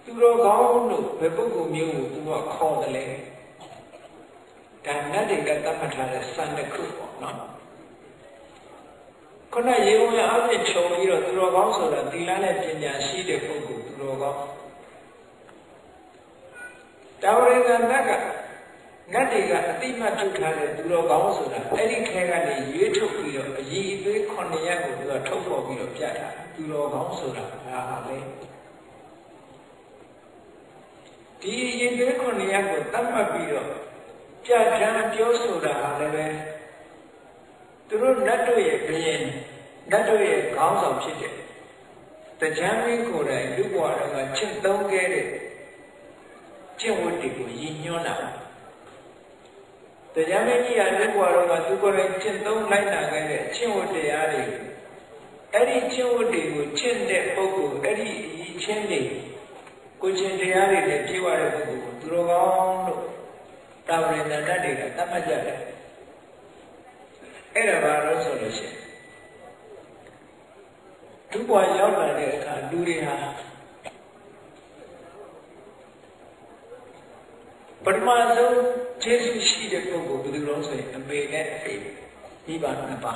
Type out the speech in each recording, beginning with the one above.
သူတော်ကောင်းလို့ဘယ်ပုဂ္ဂိုလ်မျိုးကိုသူကခေါ်တယ်လဲဒါနတ်တွေကတတ်မှတ်ထားတဲ့စံတစ်ခုပေါ့နော်ခုနရေဝင်အပြည့်ခြုံပြီးတော့သူတော်ကောင်းဆိုတာသီလနဲ့ပညာရှိတဲ့ပုဂ္ဂိုလ်သူတော်ကောင်းတာဝရကနတ်ကနတ်တွေကအတိမတ်ထုတ်ထားတဲ့သူတော်ကောင်းဆိုတာအဲ့ဒီခဲကနေရွေးထုတ်ပြီးတော့အည်အသွေး9ရပ်ကိုသူကထုတ်ဖော်ပြီးတော့ပြတာသူတော်ကောင်းဆိုတာဒါဟာလေဒီအည်အသွေး9ရပ်ကိုတတ်မှတ်ပြီးတော့ကြံပြောဆိုတာဟာလည်းပဲသူတို့နတ်တို့ရဲ့ဘုရင်နတ်တို့ရဲ့ခေါင်းဆောင်ဖြစ်တဲ့တရားမင်းကိုယ်တိုင်လူ့ဘဝကချစ်သုံးခဲ့တဲ့ကျင့်ဝတ်တွေကိုရည်ညွှန်းတာတရားမင်းကြီးကလူ့ဘဝကသူကိုယ်တိုင်ကျင့်သုံးလိုက်နာခဲ့တဲ့ကျင့်ဝတ်တရားတွေအဲ့ဒီကျင့်ဝတ်တွေကိုကျင့်တဲ့ပုဂ္ဂိုလ်အဲ့ဒီအည်ချင်းတွေကိုကျင့်တရားတွေနဲ့ပြေဝတဲ့ပုဂ္ဂိုလ်ကိုသူတော်ကောင်းလို့တာဝရဏတတ်တွေကတတ်မှတ်ကြတယ်အဲ့ဒါဘာလို့ဆိုလို့ရှိရင်သူ့ဘဝရောက်လာတဲ့အခါလူတွေဟာပထမဆုံးခြေဆုရှိတဲ့ပုဂ္ဂိုလ်ဘယ်လိုလဲဆိုရင်အမေနဲ့အဖေမိဘနှစ်ပါး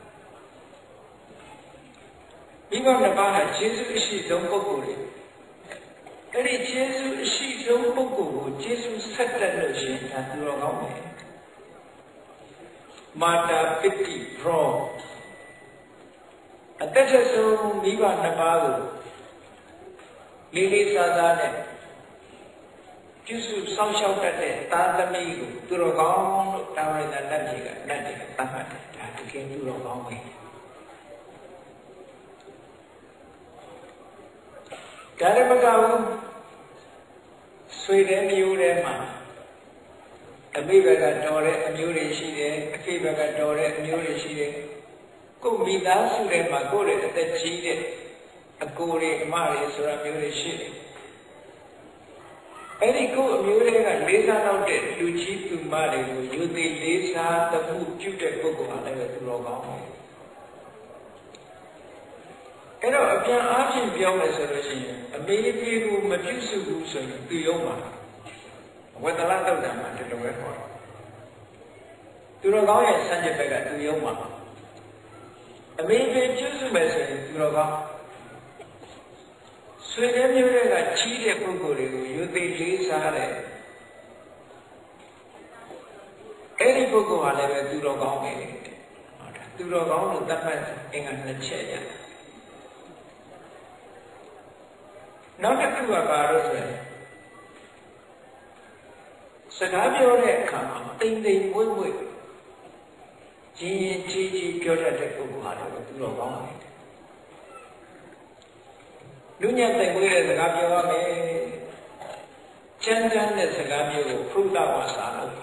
မိဘနှစ်ပါးဟာခြေဆုရှိဆုံးပုဂ္ဂိုလ်တွေအဲ့ဒီခြေဆုရှိဆုံးပုဂ္ဂိုလ်ကိုခြေဆုဆက်တက်လို့ရှိရင်ဒါသူတော်ကောင်းတယ်မာတာပိတိရောအတ္တဆုံးမိဘနှစ်ပါးကိုလေးလေးစားစားနဲ့ပြုစုစောင့်ရှောက်တတ်တဲ့သာသမီကိုသူတော်ကောင်းလို့တာဝရဏတတ်ကြီးကတတ်တယ်သတ်မှတ်တယ်ဒါတကယ်သူတော်ကောင်းပဲဒါလည်းမကဘူးဆွေတဲ့မျိုးထဲမှာအမိဘကတော်တဲ့အမျိုးတွေရှိတယ်အဖေဘကတော်တဲ့အမျိုးတွေရှိတယ်ကိုမိသားစုထဲမှာကိုယ့်ရဲ့အသက်ကြီးတဲ့အကိုတွေအမတွေဆိုတာမျိုးတွေရှိတယ်အဲ့ဒီကိုအမျိုးတွေကလေးစားတော့တဲ့လူကြီးသူမတွေကိုယူသည်လေးစားသမှုပြုတဲ့ပုဂ္ဂိုလ်ဟာလည်းသူတော်ကောင်းတယ်အဲ့တော့အပြန်အားဖြင့်ပြောမယ်ဆိုလို့ရှိရင်အမေအဖေကိုမပြုစုဘူးဆိုရင်သူရုံးမှာဝတ္တလတုတ်တံမှာဒီလိုပဲဟောသူတော်ကောင်းရဲ့စံချက်ဘက်ကသူရုံးမှာအမေအဖေပြုစုမယ်ဆိုရင်သူတော်ကောင်းဆွေတဲ့မျိုးတွေကချီးတဲ့ပုဂ္ဂိုလ်တွေကိုယူသိလေးစားတယ်အဲ့ဒီပုဂ္ဂိုလ်ဟာလည်းပဲသူတော်ကောင်းပဲသူတော်ကောင်းလို့သတ်မှတ်အင်္ဂါနှစ်ချက်ရနောက်တစ်ခုကဘာလို့ဆိုရင်စကားပြောတဲ့အခါမှာတိမ်တိမ်မွေ့မွေ့ကြီးကြီးကြီးပြောတတ်တဲ့ပုဂ္ဂိုလ်ဟာလည်းသူတော်ကောင်းတယ်လူညံ့တိမ်မွေ့တဲ့စကားပြောရမယ်ချမ်းချမ်းတဲ့စကားမျိုးကိုဖရုဒဝါစာလို့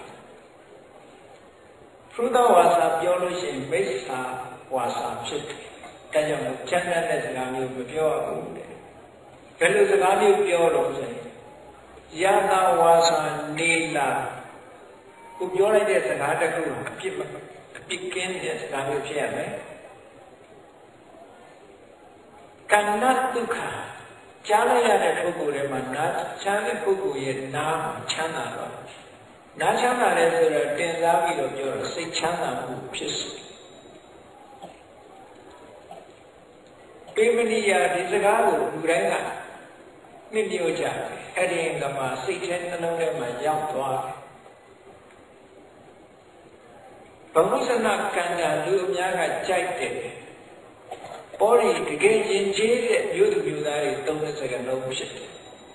ဖရုဒဝါစာပြောလို့ရှိရင်မိစ္ဆာဝါစာဖြစ်တယ်ဒါကြောင့်ချမ်းချမ်းတဲ့စကားမျိုးမပြောရဘူးတဲ့ဘယ်လိုစကားမျိုးပြောတော့ဆိုရင်ယနာဝါစာနေလာကိုပြောလိုက်တဲ့စကားတစ်ခုအပြစ်ကင်းတဲ့စကားမျိုးဖြစ်ရမယ်ကဏ္ဍဒုက္ခကြားလိုက်ရတဲ့ပုဂ္ဂိုလ်တွေမှာနားချမ်းတဲ့ပုဂ္ဂိုလ်ရဲ့နားချမ်းသာတော့နားချမ်းသာတယ်ဆိုတော့တင်စားပြီးတော့ပြောတော့စိတ်ချမ်းသာမှုဖြစ်စေပေမဏိယာဒီစကားကိုလူတိုင်းကမြင့်မြတ်ကြတယ်အဲ့ဒီကမှစိတ်ထဲနှလုံးထဲမှာရောက်သွားတယ်ဗမုစနာကန္တာလူအများကကြိုက်တယ်ပေါ်ရီတကယ်ရင်ကျေးတဲ့မြို့သူမြို့သားတွေသုံးတဲ့စကားလုံးဖြစ်တယ်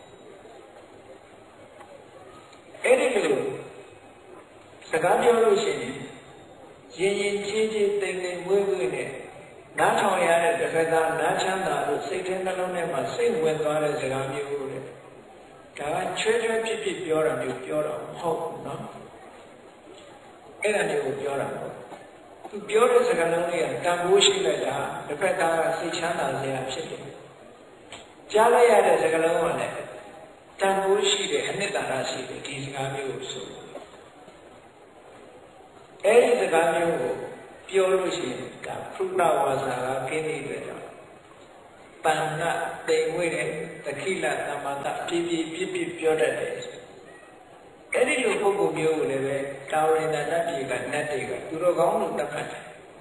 အဲ့ဒီလိုစကားပြောလို့ရှိရင်ရင်ကျေးကျေးတိမ်တိမ်မွေးမွေးနဲ့နားထောင်ရတဲ့တစ်ခါသာနားချမ်းသာလို့စိတ်ထဲနှလုံးထဲမှာစိတ်ဝင်သွားတဲ့စကားမျိုးတဲ့ဒါကချွဲချွဲဖြစ်ဖြစ်ပြောတာမျိုးပြောတာမဟုတ်ဘူးနော်အဲ့ဒါမျိုးကိုပြောတာသူပြောတဲ့စကားလုံးတွေကတန်ဖိုးရှိလိုက်တာတစ်ခါသာစိတ်ချမ်းသာစရာဖြစ်တယ်ကြားလိုက်ရတဲ့စကားလုံးကလည်းတန်ဖိုးရှိတဲ့အနှစ်သာရရှိတယ်ဒီစကားမျိုးကိုဆိုအဲ့ဒီစကားမျိုးကိုပြောလို့ရှိရင်ဒါဖရုဒဝါစာကကင်းနေတဲ့ကြောင့်တန်ကတိမ်ဝဲတယ်တခိလသမ္မာကပြပြပြောတတ်တယ်အဲ့ဒီလိုပုဂ္ဂိုလ်မျိုးကိုလည်းပဲတာဝရိန္ဒနတ်ပြည်ကနတ်တွေကသူတော်ကောင်းလို့သတ်မှတ်တယ်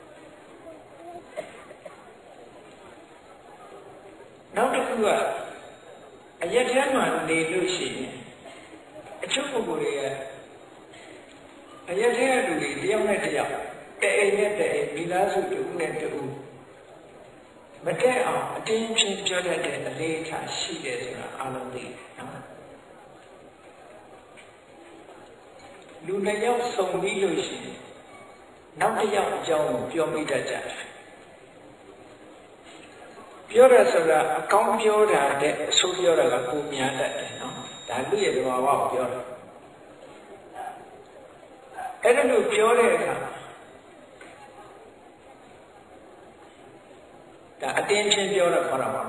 နောက်တစ်ခုကအရက်ထဲမှာနေလို့ရှိရင်အချို့ပုဂ္ဂိုလ်တွေကအရက်ထဲကလူတွေတယောက်နဲ့တယောက်တအိမ်နဲ့တအိမ်မိသားစုတူနဲ့တူမတည့်အောင်အတင်းချင်းပြောတတ်တဲ့အလေးထားရှိတယ်ဆိုတာအားလုံးသိတယ်နော်လူတစ်ယောက်ဆုံပြီးလို့ရှိရင်နောက်တစ်ယောက်အကြောင်းကိုပြောမိတတ်ကြတယ်ပြောရဆိုတာအကောင်းပြောတာတဲ့အဆိုးပြောတာကပုံများတတ်တယ်နော်ဒါလူရဲ့သဘာဝကိုပြောတာအဲ့ဒါလို့ပြောတဲ့အခါဒါအတင်းချင်းပြောတာခေါ်တာပါ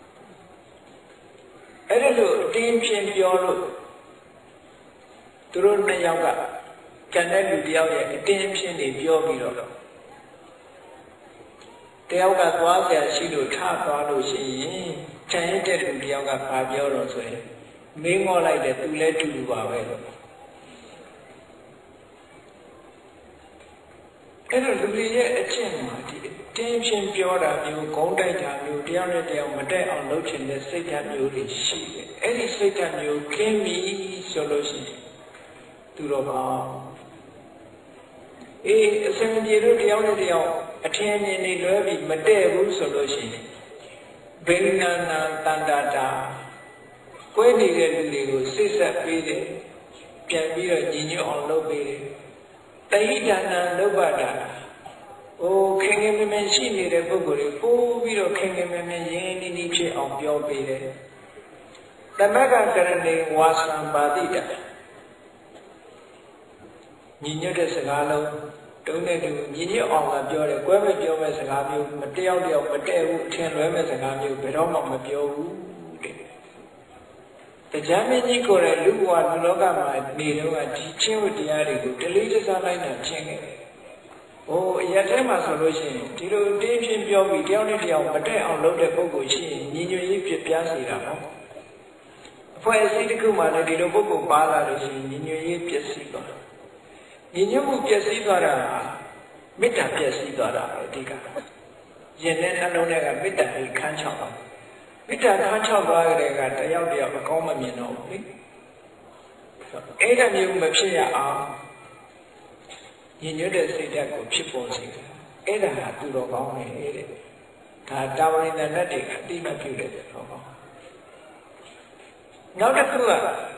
အဲ့ဒါလို့အတင်းချင်းပြောလို့သူတို့နှစ်ယောက်ကကျန်တဲ့လူတယောက်ရဲ့အတင်းချင်းတွေပြောပြီးတော့တယောက်ကသွားเสียရှိလို့ထသွားလို့ရှိရင်ကျန်ရတဲ့လူတယောက်ကဘာပြောတော့ဆိုရင်မင်းငေါ်လိုက်တယ်သူလည်းတူတူပါပဲလို့အဲ့တော့လူတွေရဲ့အကျင့်မှာဒီတင်းချင်းပြောတာမျိုးဂုံးတိုက်တာမျိုးတယောက်နဲ့တယောက်မတက်အောင်လုပ်ချင်တဲ့စိတ်ဓာတ်မျိုးတွေရှိတယ်အဲ့ဒီစိတ်ဓာတ်မျိုးခင်းပြီဆိုလို့ရှိရင်သူတော်ကောင်းအေးအစင်ပြေတို့တယောက်နဲ့တယောက်အထင်အမြင်တွေလွဲပြီးမတည့်ဘူးဆိုလို့ရှိရင်ဘိနာနာတန္တာတာကွဲနေတဲ့လူတွေကိုစိတ်ဆက်ပေးတယ်ပြန်ပြီးတော့ညီညွတ်အောင်လုပ်ပေးတယ်တဟိဒါနာလုပ်ပါတာခင်ခင်မင်မင်ရှိနေတဲ့ပုဂ္ဂိုလ်တွေပို့ပြီးတော့ခင်ခင်မင်မင်ရင်းနှီးနှီးဖြစ်အောင်ပြောပေးတယ်သမဂ္ဂကရဏေဝါသံပါတိတညီညွတ်တဲ့စကားလုံးတုံးတဲ့သူညီညွတ်အောင်ကပြောတယ်ကွဲမပြောမဲ့စကားမျိုးမတယောက်တယောက်မတည့်ဘူးအထင်လွဲမဲ့စကားမျိုးဘယ်တော့မှမပြောဘူးတဲ့တရားမင်းကြီးကိုယ်တိုင်လူဘဝလူလောကမှာနေတော့ကဒီချင်းဝတ္တရားတွေကိုတလေးတစားလိုက်တာချင်းခဲ့အရက်ထဲမှာဆိုလို့ရှိရင်ဒီလိုတင်းပြင်းပြောပြီးတယောက်နဲ့တယောက်မတည့်အောင်လုပ်တဲ့ပုဂ္ဂိုလ်ရှိရင်ညီညွတ်ရေးပြပြစေတာပေါ့အဖွဲ့အစည်းတစ်ခုမှလည်းဒီလိုပုဂ္ဂိုလ်ပါလာလို့ရှိရင်ညီညွတ်ရေးပြည့်စည်သွားညီညွတ်မှုပြည့်စည်သွားတာမေတ္တာပြည့်စည်သွားတာအဓိကရင်နဲ့နှလုံးထဲကမေတ္တာကိုခန်းချောက်အောင်မေတ္တာခန်းချောက်သွားတဲ့ကတယောက်တယောက်အကောင်းမမြင်တော့ဘူးလေအဲ့ဒါမျိုးမဖြစ်ရအောင်ညီညွတ်တဲ့စိတ်ဓာတ်ကိုဖြစ်ပေါ်စေတယ်အဲ့ဒါဟာသူတော်ကောင်းပဲတဲ့ဒါတာဝရိန္ဒနတ်တွေအတိမပြုတဲ့သူတော်ကောင်းနောက်တစ်ခုက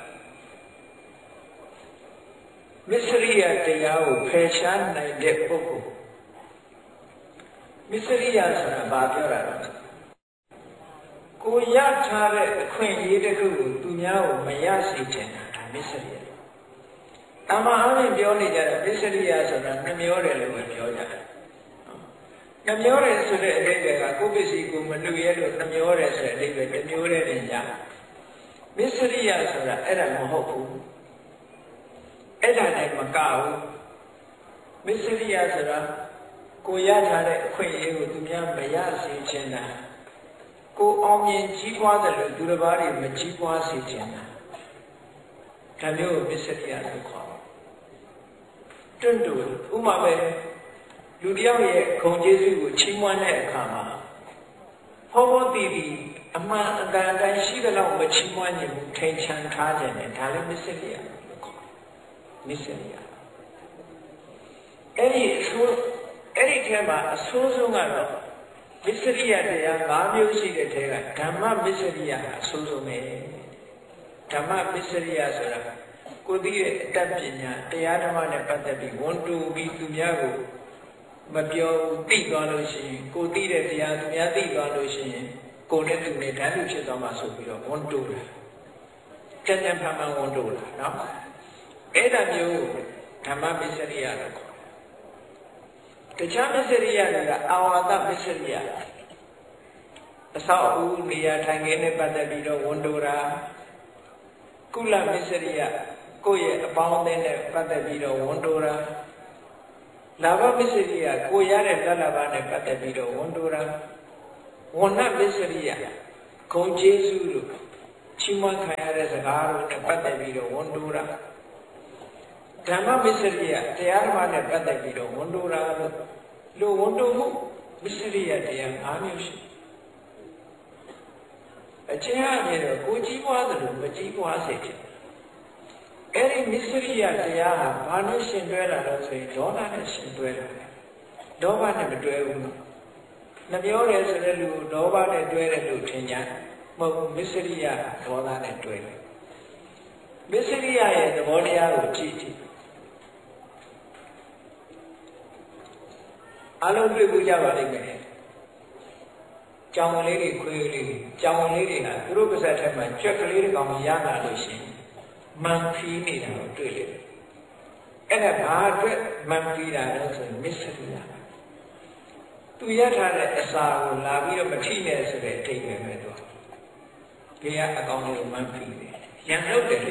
မစ္စရိယတရားကိုဖယ်ရှားနိုင်တဲ့ပုဂ္ဂိုလ်မစ္စရိယဆိုတာဘာပြောတာလဲကိုရထားတဲ့အခွင့်အရေးတစ်ခုကိုသူများကိုမရစေချင်တာဒါမစ္စရိယအမှန်အမှန်ပြောနေကြတဲ့မစ္စရိယဆိုတာနှမျောတယ်လို့ပဲပြောကြတယ်နှမျောတယ်ဆိုတဲ့အဓိပ္ပာယ်ကကိုယ်ပစ္စည်းကိုမလူရဲလို့နှမျောတယ်ဆိုတဲ့အဓိပ္ပာယ်တစ်မျိုးတည်းတင်ကြမစ္စရိယဆိုတာအဲ့ဒါမဟုတ်ဘူးအဲ့ဒါနဲ့မကဘူးမစ္စရိယဆိုတာကိုရထားတဲ့အခွင့်အရေးကိုသူများမရစေချင်တာကိုအောင်မြင်ကြီးပွားတယ်လို့သူတစ်ပါးတွေမကြီးပွားစေချင်တာဒါမျိုးကိုမစ္စရိယလို့ခေါ်တယ်တွန့်တူဥမာပဲလူတယောက်ရဲ့ဂုဏ်ကျေးဇူးကိုချီးမွမ်းတဲ့အခါမှာဟောဖို့တည်တည်အမှန်အကန်တိုင်းရှိတဲ့လောက်မချီးမွမ်းခြင်းထိန်ချန်ထားခြင်းနဲ့ဒါလည်းမစ္စရိယလို့ခေါ်တယ်မစ္စရိယအဲ့ဒီထဲမှာအဆိုးဆုံးကတော့မစ္စရိယတရား၅မျိုးရှိတဲ့ထဲကဓမ္မမစ္စရိယအဆိုးဆုံးပဲဓမ္မမစ္စရိယဆိုတာကိုသိတဲ့အတတ်ပညာတရားဓမ္မနဲ့ပတ်သက်ပြီးဝန်တူပြီးသူများကိုမပြောသိသွားလို့ရှိရင်ကိုသိတဲ့တရားသူများသိသွားလို့ရှိရင်ကိုနဲ့သူနဲ့ဓာတ်လူဖြစ်သွားမှာဆိုပြီးတော့ဝန်တူတာကြံ့ကြံ့ဖန်ဖန်ဝန်တူတာနော်အဲ့ဒါမျိုးဓမ္မမစ္စရိယလို့ခေါ်တယ်တခြားမစ္စရိယကအာဝါဒမစ္စရိယအဆောက်အဦနေရာထိုင်ခင်းနဲ့ပတ်သက်ပြီးတော့ဝန်တူတာကုလမစ္စရိယကိုယ့်ရဲ့အပေါင်းအသင်းနဲ့ပတ်သက်ပြီးတော့ဝန်တိုတာလာဘမစ္စရိယကိုရတဲ့တဏ္ဍာဘနဲ့ပတ်သက်ပြီးတော့ဝန်တိုတာဝဏ္ဏပစ္စရိယဂုံကျေးဇူးလို့ချီးမွမ်းခံရတဲ့စကားတို့နဲ့ပတ်သက်ပြီးတော့ဝန်တိုးတာဓမ္မပစ္စရိယတရားဓမ္မနဲ့ပတ်သက်ပြီးတော့ဝန်တိုးတာလို့ဝန်တိုးမှုပစ္စရိယတရား၅မျိုးရှိအချင်းအမြဲတော့ကိုကြီးပွားသလိုမကြီးပွားစေချင်အဲ့ဒီပစ္စရိယတရားဟာဘာလို့ရှင်တွဲတာလဲဆိုရင်ဒေါသနဲ့ရှင်တွဲတာဒေါဘနဲ့မတွဲဘူးနှပြောတယ်ဆိုတဲ့လူဒေါဘနဲ့တွဲတယ်လို့ထင်ကြမဟုတ်ဘူးပစ္စရိယဒေါသနဲ့တွဲတယ်ပစ္စရိယရဲ့သဘောတရားကိုကြည့်ကြည့်အလုံးတွေ့ကြပါလိမ့်မယ်ကြောင်လေးတွေခွေးလေးတွေကြောင်လေးတွေကသူတို့ပါးစပ်ထက်မှာကြွက်ကလေးတွေကောင်ရလာလို့ရှိရင်မန်ဖီးနေတာကိုတွေ့လေအဲ့ဒါဘာအတွက်မန်ဖီးတာလဲဆိုရင်မစ္စရိယသူရထားတဲ့အစာကိုလာပြီးတော့မထိနဲ့ဆိုတဲ့အဓိပ္ပာယ်ပဲတော့ဒီကအကောင်လေးမန်ဖီးတယ်ရံလို့တယ်လေ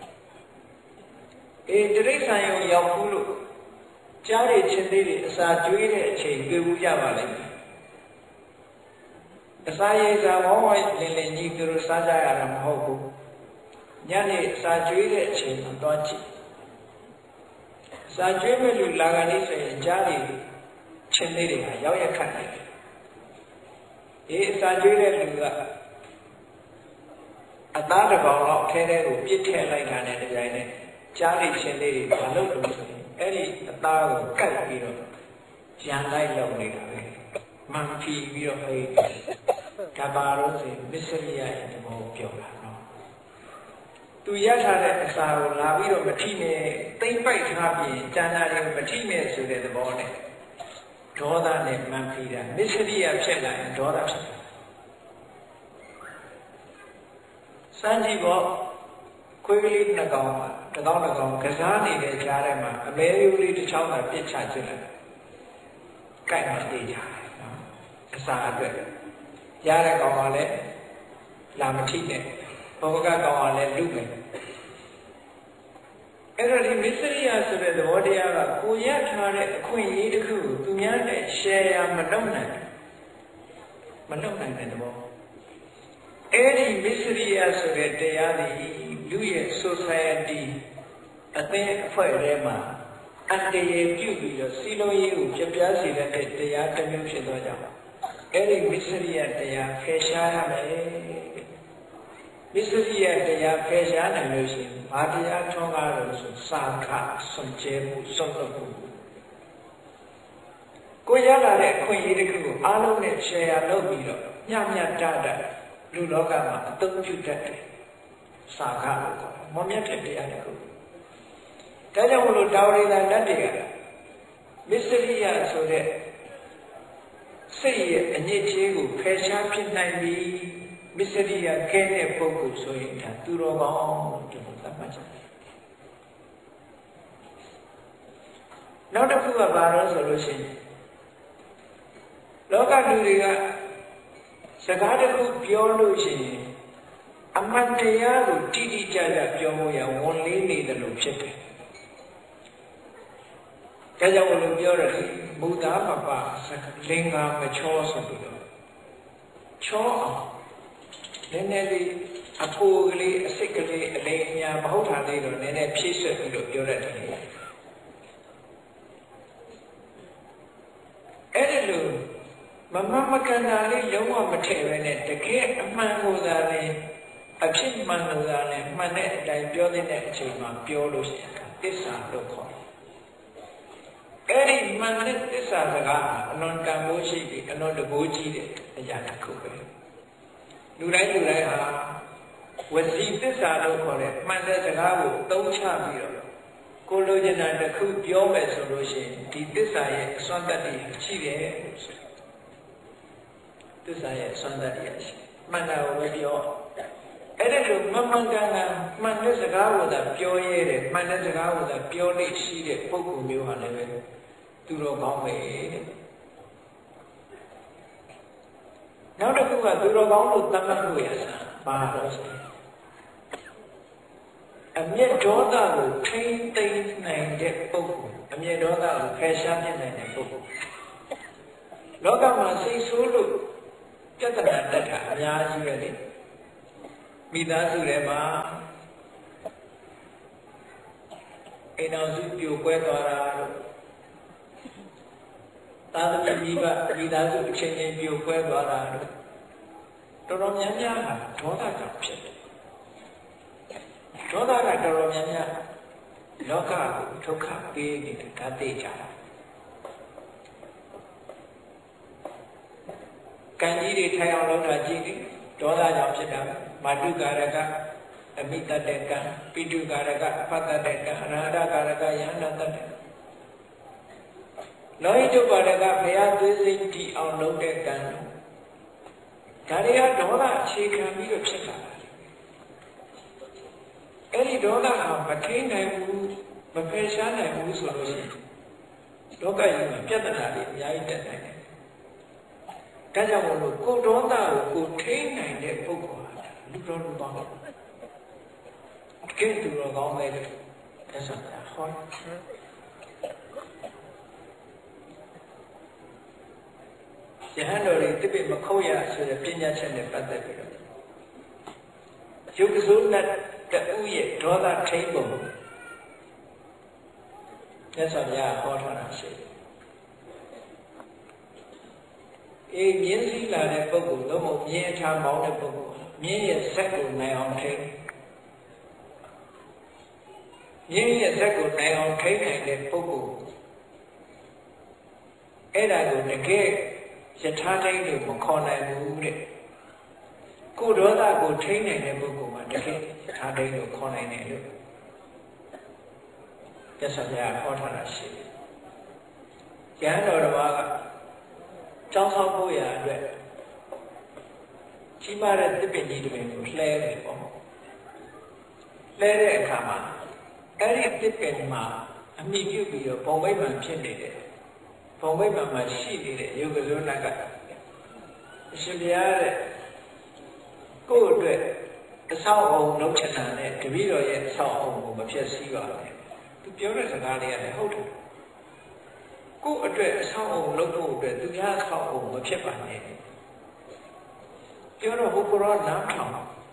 တိရိစ္ဆာန်ရောရောက်ဘူးလို့ကြားရချင်းသေးတွေအစာကျွေးတဲ့အချိန်တွေ့ဘူးကြပါလိမ့်မယ်အစာရိတ်စာဝေါဝိုင်းလင်းလင်းကြီးသူတို့စားကြရတာမဟုတ်ဘူးညနေအစာကျွေးတဲ့အချိန်မှာတော့ကြည့်စာကျွေးမဲ့လူလာကနေဆိုရင်ကြားရချင်းသေးတွေကရောက်ရခတ်တယ်အစာကျွေးတဲ့လူကအသားတစ်ကောင်လောက်ထဲထဲကိုပြစ်ထည့်လိုက်တာနဲ့တပြိုင်နက်ကြားရချင်းသေးတွေမလုပ်လို့ဆိုရင်အဲ့ဒီအသားကိုကတ်ပြီးတော့ကြံလိုက်လောက်နေတာပဲမှန်ဖြီးပြီးတော့ဟေးဒါပါလို့ဆိုရင်မစ္စရိယရဲ့သဘောပြောတာနော်သူရထားတဲ့အစာကိုလာပြီးတော့မထိနဲ့သိမ့်ပိုက်ထားပြီးကျန်တာတွေမထိနဲ့ဆိုတဲ့သဘောနဲ့ဒေါသနဲ့မှန်ဖြီးတာမစ္စရိယဖြစ်လာရင်ဒေါသဖြစ်တာစမ်းကြည့်ပေါ့ခွေးကလေးနှစ်ကောင်မှာတစ်ကောင်ကစားနေတဲ့ကြားထဲမှာအမဲရိုးလေးတစ်ချောင်းကပြစ်ချချစ်လိုက်ကြိုက်မှသိကြတယ်နော်အစာအတွက်ရတဲ့ကောင်ကလည်းလာမထိနဲ့ဘောကကောင်ကလည်းလူမယ်အဲ့တော့ဒီမစ္စရိယဆိုတဲ့သဘောတရားကကိုရထားတဲ့အခွင့်အရေးတစ်ခုကိုသူများနဲ့ share ရမလုပ်နိုင်တဲ့သဘောအဲ့ဒီမစ္စရိယဆိုတဲ့တရားတွေလူရဲ့ society အသင်းအဖွဲ့ထဲမှာအတ္တရေပြုပြီးတော့စီလုံးရေးကိုပြပြစေတဲ့တရားတစ်မျိုးဖြစ်သွားကြပါအဲ့ဒီမစ္စရိယတရားဖယ်ရှားရမယ်မစ္စရိယတရားဖယ်ရှားနိုင်လို့ရှိရင်ဘာတရားထွန်းကားလို့ဆိုစာခစွန့်ကြဲမှုစွန့်လွတ်မှုကိုရလာတဲ့အခွင့်အရေးတစ်ခုကိုအားလုံးနဲ့ share လုပ်ပြီးတော့ညတလူလောကမှာအသုံးပြုတတ်တယ်စာခလို့ခေါ်တယ်မမြတ်တဲ့တရားတစ်ခုဒါကြောင့်မလို့တာဝရိဒတတ်တွေကမစ္စရိယဆိုတဲ့စိတ်ရဲ့အညစ်အကြေးကိုဖယ်ရှားဖြစ်နိုင်ပြီမစ္စရိယကဲတဲ့ပုဂ္ဂိုလ်ဆိုရင်ဒါသူတော်ကောင်းလို့ဒီလိုသတ်မှတ်ကြတယ်နောက်တစ်ခုကဘာလို့ဆိုလို့ရှိရင်လောကလူတွေကစကားတစ်ခုပြောလို့ရှိရင်အမှန်တရားကိုတိတိကျကျပြောဖို့ရဝန်လေးနေတယ်လို့ဖြစ်တယ်ဒါကြောင့်ဘုလို့ပြောတယ်ဘုရားမပါလင်္ကာမချောဆိုပြီးတော့ချောအောင်နည်းနည်းလေးအဖိုးကလေးအစိတ်ကလေးအလိမ်အညာမဟုတ်တာလေးတော့နည်းနည်းဖြည့်ဆွတ်ပြီးတော့ပြောရတယ်အဲ့ဒီလိုမမကန်တာလေးလုံးဝမထည့်ပဲနဲ့တကယ်အမှန်ကိုသာလေအဖြစ်မှန်ကိုသာလေမှန်တဲ့အတိုင်းပြောတဲ့အချိန်မှာပြောလို့ရှိရင်သစ္စာလို့ခေါ်တယ်အဲ့ဒီမှန်တဲ့သစ္စာစကားအလွန်တန်ဖိုးရှိပြီးအလွန်တဘိုးကြီးတဲ့အရာတစ်ခုပဲလူတိုင်းဟာဝစီသစ္စာလို့ခေါ်တဲ့မှန်တဲ့စကားကိုသုံးချပြီးတော့ကိုလိုချင်တာတစ်ခုပြောမယ်ဆိုလို့ရှိရင်ဒီသစ္စာရဲ့အစွမ်းတတ္တိရှိတယ်လို့ဆိုသစ္စာရဲ့အစွမ်းတတ္တိရှိမှန်တာကိုပဲပြောအဲ့ဒါလိုမမှန်ကန်တာမှန်တဲ့စကားကိုသာပြောရဲတယ်မှန်တဲ့စကားကိုသာပြောနေရှိတဲ့ပုဂ္ဂိုလ်မျိုးဟာလည်းပဲသူတော်ကောင်းပဲတဲ့နောက်တစ်ခုကသူတော်ကောင်းလို့သတ်မှတ်လို့ရတာဘာလို့ဆိုအမျက်ဒေါသကိုထိမ့်သိမ်းနိုင်တဲ့ပုဂ္ဂိုလ်အမျက်ဒေါသကိုဖယ်ရှားပြနိုင်တဲ့ပုဂ္ဂိုလ်လောကမှာစိတ်ဆိုးလို့ပြဿနာတက်တာအများကြီးပဲလေမိသားစုထဲမှာအိမ်တော်စုပြိုကွဲသွားတာတို့သာသမီမိသားစုအချင်းချင်းပြိုကွဲသွားတာတို့တော်တော်များများဟာဒေါသကြောင့်ဖြစ်တယ်ဒေါသကတော်တော်များများလောကကိုဒုက္ခပေးနေတဲ့ဓာတ်သိကြတာကံကြီးတွေထိုင်အောင်လုပ်တာကြည့်တယ်ဒေါသကြောင့်ဖြစ်တာမာတုကာရကအမိတတကံပိတုကာရကအဖတတကံအနာဒကာရကယန္တတတလောဟိတုပါရကဘုရားသွေးစိတ်တည်အောင်လုပ်တဲ့ကံဒါတွေကဒေါသအခြေခံပြီးတော့ဖြစ်လာတာအဲ့ဒီဒေါသဟာမထိန်နိုင်ဘူးမဖယ်ရှားနိုင်ဘူးဆိုလို့ရှိရင်လောကကြီးမှာပြဿနာတွေအများကြီးတက်နိုင်တယ်ဒါကြောင့်မို့လို့ကိုဒေါသကိုကိုထိန်နိုင်တဲ့ပုဂ္ဂိုလ်ဟာလူတော်လူပေါင်းကဲသူတော်ကောင်းပဲလို့သက်ဆိုင်တာဟောယဟန်တော်တွေတိပိမခုတ်ရဆိုတဲ့ပညာချက်နဲ့ပတ်သက်ပြီးတော့ယုတ်စိုးနဲ့တူရဲ့ဒေါသထိန်ပုံသက်ဆိုင်ရဟောထားတာရှိတယ်အေးမြင်းစည်းလာတဲ့ပုဂ္ဂိုလ်တော့မဟုတ်မြင်းအထားမောင်းတဲ့ပုဂ္ဂိုလ်မြင်းရဲ့ဇက်ကိုနိုင်အောင်ထိန်းမြင်းရဲ့ဇက်ကိုနိုင်အောင်ထိန်းနိုင်တဲ့ပုဂ္ဂိုလ်အဲ့ဒါကိုတကယ်ယထာထိန်းလို့မခေါ်နိုင်ဘူးတဲ့ကိုဒေါသကိုထိန်းနိုင်တဲ့ပုဂ္ဂိုလ်မှာတကယ်ယထာထိန်းလို့ခေါ်နိုင်တယ်လို့သက်ဆိုင်ရာဟောထားတာရှိတယ်။ကျမ်းတော်တစ်ပါးကကျောင်းဆောင်ဖို့ရအတွက်ကြီးမားတဲ့သစ်ပင်ကြီးတစ်ပင်ကိုလှဲတယ်ပေါ့။လှဲတဲ့အခါမှာအဲ့ဒီသစ်ပင်မှာအမိပြုတ်ပြီးတော့ဘုံမိတ်မှန်ဖြစ်နေတယ်။ဘုံမိတ်မှန်မှာရှိနေတဲ့ယုတ်ကစွန်းနကအရှင်ဘုရားတဲ့ကိုယ့်အတွက်အဆောက်အအုံလုပ်ချင်တာနဲ့တပည့်တော်ရဲ့အဆောက်အအုံကိုမဖျက်ဆီးပါနဲ့။သူပြောတဲ့စကားလေးကလည်းဟုတ်တယ်။ကိုယ့်အတွက်အဆောက်အအုံလုပ်ဖို့အတွက်သူများအဆောက်အအုံမဖြစ်ပါနဲ့ပြောတော့ဘုရားနားထောင်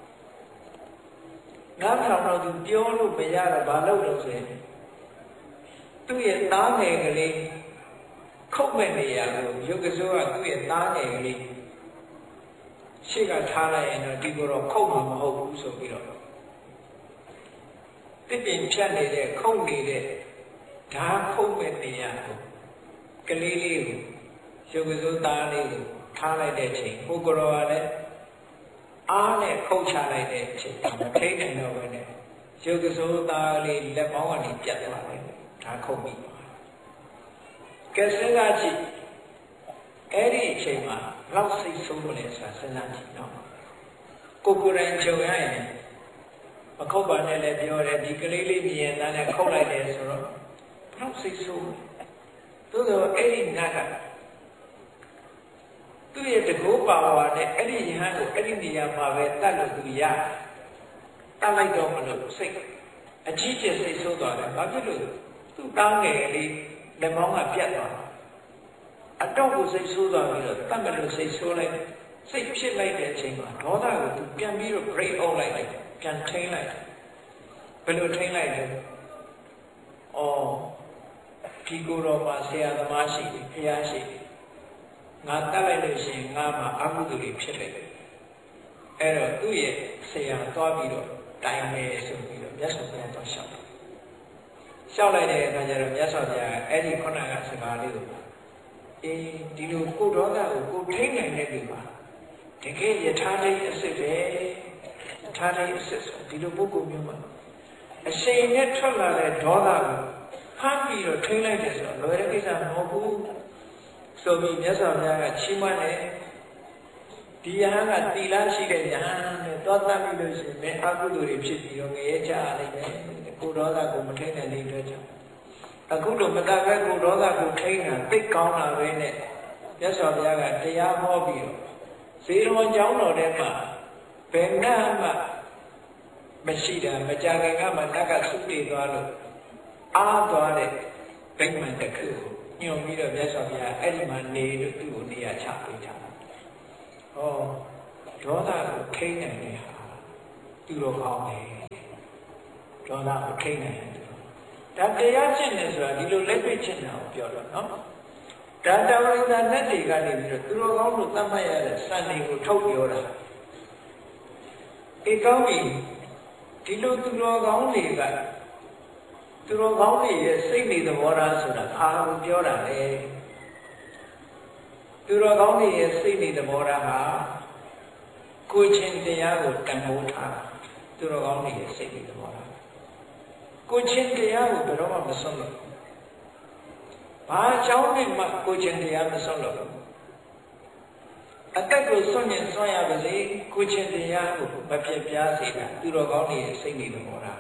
တော့သူပြောလို့မရတော့ဘာလုပ်လို့ဆိုရင်သူ့ရဲ့သားငယ်ကလေးခုတ်မဲ့နေရလို့ယုတ်ကစိုးကသူ့ရဲ့သားငယ်ကလေးရှေ့ကထားလိုက်ရင်တော့ဒီကိုတော့ခုတ်မှာမဟုတ်ဘူးဆိုပြီးတော့တစ်ပင်ဖြတ်နေတဲ့ခုတ်နေတဲ့ဓာခုတ်မဲ့နေရကိုကလေးလေးကိုယုတ်ကစိုးသားလေးကိုထားလိုက်တဲ့ချိန်ဘုရားကလည်းအားနဲ့ခုတ်ချလိုက်တဲ့အချိန်မထိန်နိုင်တော့ဘဲနဲ့ယုတ်ကစိုးသားလေးလက်ပေါင်းကနေပြတ်သွားတယ်ဒါခုတ်ပြီးကဲစဉ်းစားကြည့်အဲ့ဒီအချိန်မှာလောက်စိတ်ဆိုးမလဲဆိုတာစဉ်းစားကြည့်နော်ကိုယ်တိုင်ကြုံရရင်မခုတ်ပါနဲ့လည်းပြောတယ်ဒီကလေးလေးမြင်တာနဲ့ခုတ်လိုက်တယ်ဆိုတော့လောက်စိတ်ဆိုးသို့သောအဲ့ဒီနတ်ကသူ့ရဲ့တကူပါဝါနဲ့အဲ့ဒီယဟန်ကိုအဲ့ဒီနေရာမှာပဲတတ်လို့သူရတတ်လိုက်တော့မလို့စိတ်အကြီးကျယ်စိတ်ဆိုးသွားတယ်ဘာဖြစ်လို့သူ့တားငယ်လေးလက်မောင်းကပြတ်သွားအတော့ကိုစိတ်ဆိုးသွားပြီးတော့တတ်မလို့စိတ်ဆိုးလိုက်စိတ်ဖြစ်လိုက်တဲ့အချိန်မှာဒေါသကိုသူပြန်ပြီးတော့ break out လိုက်တယ်ပြန်ထိန်းလိုက်ဘယ်လိုထိန်းလိုက်လဲအော်ဒီကိုယ်တော်မှာဆရာသမားရှိတယ်ဘုရားရှိတယ်ငါတတ်လိုက်လို့ရှိရင်ငါမှာအကုသိုလ်တွေဖြစ်လိုက်တယ်အဲ့တော့သူ့ရဲ့ဆရာသွားပြီးတော့တိုင်မယ်ဆိုပြီးတော့မြတ်စွာဘုရားတော့ရှောက်တယ်ရှောက်လိုက်တဲ့အခါကျတော့မြတ်စွာဘုရားအဲ့ဒီခုနကစကားလေးကိုအေးဒီလိုကိုဒေါသကိုကိုထိန်းနိုင်တဲ့လူပါတကယ်ယထာတိအစ်စ်ပဲယထာတိအစ်စ်ဆိုဒီလိုပုဂ္ဂိုလ်မျိုးမှာအရှိန်နဲ့ထွက်လာတဲ့ဒေါသကိုဖမ်းပြီးတော့ထိန်းလိုက်တယ်ဆိုတော့လွယ်တဲ့ကိစ္စမဟုတ်ဘူးဆိုပြီးမြတ်စွာဘုရားကချီးမွမ်းတယ်ဒီယဟန်ကတီလာရှိတဲ့ယဟန်နဲ့တောတတ်ပြီးလို့ရှိရင်မင်းအကုသိုလ်တွေဖြစ်ပြီးတော့ငရဲချရလိမ့်မယ်ကိုဒေါသကိုမထိန်းနိုင်တဲ့အတွက်ကြောင့်အခုတော့မတတ်ပဲကိုဒေါသကိုထိန်းတာသိကောင်းတာပဲနဲ့မြတ်စွာဘုရားကတရားဟောပြီးတော့ဇေရဝံကျောင်းတော်ထဲမှာဘယ်နှမှမရှိတာမကြခင်ကမှနတ်ကဆုတည်သွားလို့အားသွားတဲ့ဗိမာန်တစ်ခုကိုညွန်ပြီးတော့မြတ်စွာဘုရားအဲ့ဒီမှာနေလို့သူ့ကိုနေရာချပေးထား။ဟောဒေါသကိုထိန်းနိုင်တဲ့ဟာသူတော်ကောင်းတယ်ဒေါသကိုထိန်းနိုင်တယ်ဒါတရားကျင့်တယ်ဆိုတာဒီလိုလက်တွေ့ကျင့်တာကိုပြောတော့နော်ဒါတဝိသနဲ့တွေကနေပြီးတော့သူတော်ကောင်းတို့သတ်မှတ်ရတဲ့စံတွေကိုထုတ်ပြောတာအေကောင်းပြီဒီလိုသူတော်ကောင်းတွေကသူတော်ကောင်းတွေရဲ့စိတ်နေသဘောထားဆိုတာဘာကိုပြောတာလဲသူတော်ကောင်းတွေရဲ့စိတ်နေသဘောထားဟာကိုချင်းတရားကိုတန်ဖိုးထားသူတော်ကောင်းတွေရဲ့စိတ်နေသဘောထားကိုချင်းတရားကိုဘယ်တော့မှမစွန့်လို့ဘာအကြောင်းနဲ့မှကိုချင်းတရားမစွန့်လို့အတက်ကိုစွန့်ရင်စွန့်ရပါစေကိုချင်းတရားကိုမပြတ်ပြားစေတာသူတော်ကောင်းတွေရဲ့စိတ်နေသဘောထား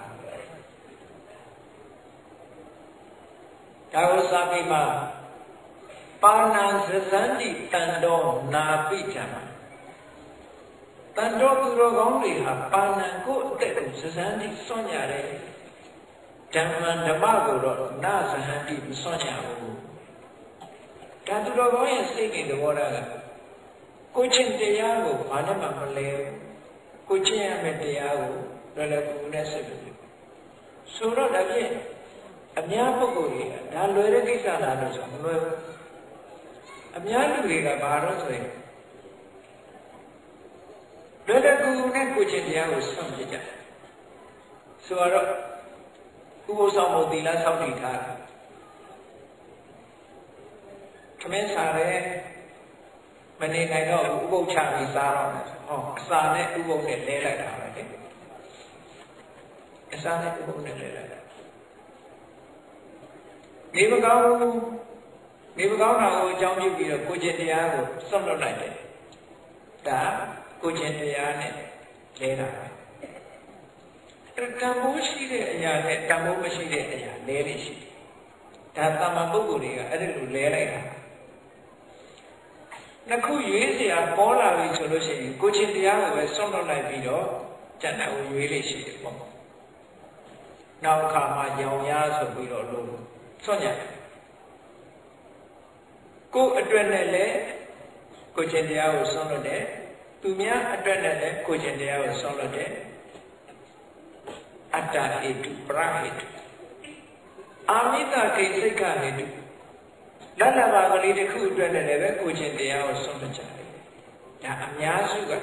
ဒါကိုစာပေမှာပါဏာဇဇန္တိတန်တော်နာပိဋ္ဌာတန်တော်သူတော်ကောင်းတွေဟာပါဏာကိုအတက်ကိုဇဇန္တိစွန့်ရတယ်ဓမ္မဓမ္မကိုတော့နာဇဟန္တိမစွန့်ရဘူးဒါသူတော်ကောင်းရဲ့စိတ်နေသဘောထားကကိုချင်းတရားကိုဘာနဲ့မှမလဲကိုချင်းရမယ့်တရားကိုလည်းလည်းကိုယ်နဲ့ဆက်ပြီးဆိုတော့ဒါဖြင့်အများပုဂ္ဂိုလ်တွေကဒါလွယ်တဲ့ကိစ္စလားလို့ဆိုမလွယ်ဘူးအများလူတွေကဘာလို့ဆိုရင်လွယ်တဲ့ကိုယ်နဲ့ကိုချင်းတရားကိုဆွန့်ပြကြဆိုတော့ဥပုသ်ဆောင်မှုသီလဆောက်တည်ထားခမင်းစားရဲမနေနိုင်တော့ဥပုသ်ချပြီးစားတော့အစာနဲ့ဥပုသ်နဲ့လဲလိုက်တာပဲလေအစာနဲ့ဥပုသ်နဲ့လဲလိုက်တာနေမကောင်းတာကိုအကြောင်းပြုပြီးတော့ကိုချင်းတရားကိုစွန့်လွတ်လိုက်တယ်ဒါကိုချင်းတရားနဲ့လဲတာပဲတန်ဖိုးရှိတဲ့အရာနဲ့တန်ဖိုးမရှိတဲ့အရာလဲနေရှိဒါတာမန်ပုဂ္ဂိုလ်တွေကအဲ့ဒါလိုလဲလိုက်တာနှစ်ခုရွေးစရာပေါ်လာပြီဆိုလို့ရှိရင်ကိုချင်းတရားကိုပဲစွန့်လွတ်လိုက်ပြီးတော့ကျန်တဲ့ကိုရွေးလေးရှိတယ်ပေါ့နောက်အခါမှာရောင်ရဆိုပြီးတော့လို့စွန့်ရတယ်ကိုယ်အတွက်နဲ့လည်းကိုချင်းတရားကိုစွန့်လွတ်တယ်သူများအတွက်နဲ့လည်းကိုချင်းတရားကိုစွန့်လွတ်တယ်အတ္တဟိတုပရဟိတုအာမိတကိစိတ်ခဟိတုလတ်လဘာကလေးတစ်ခုအတွက်နဲ့လည်းပဲကိုချင်းတရားကိုဆုံးဖြတ်ကြတယ်ဒါအများစုက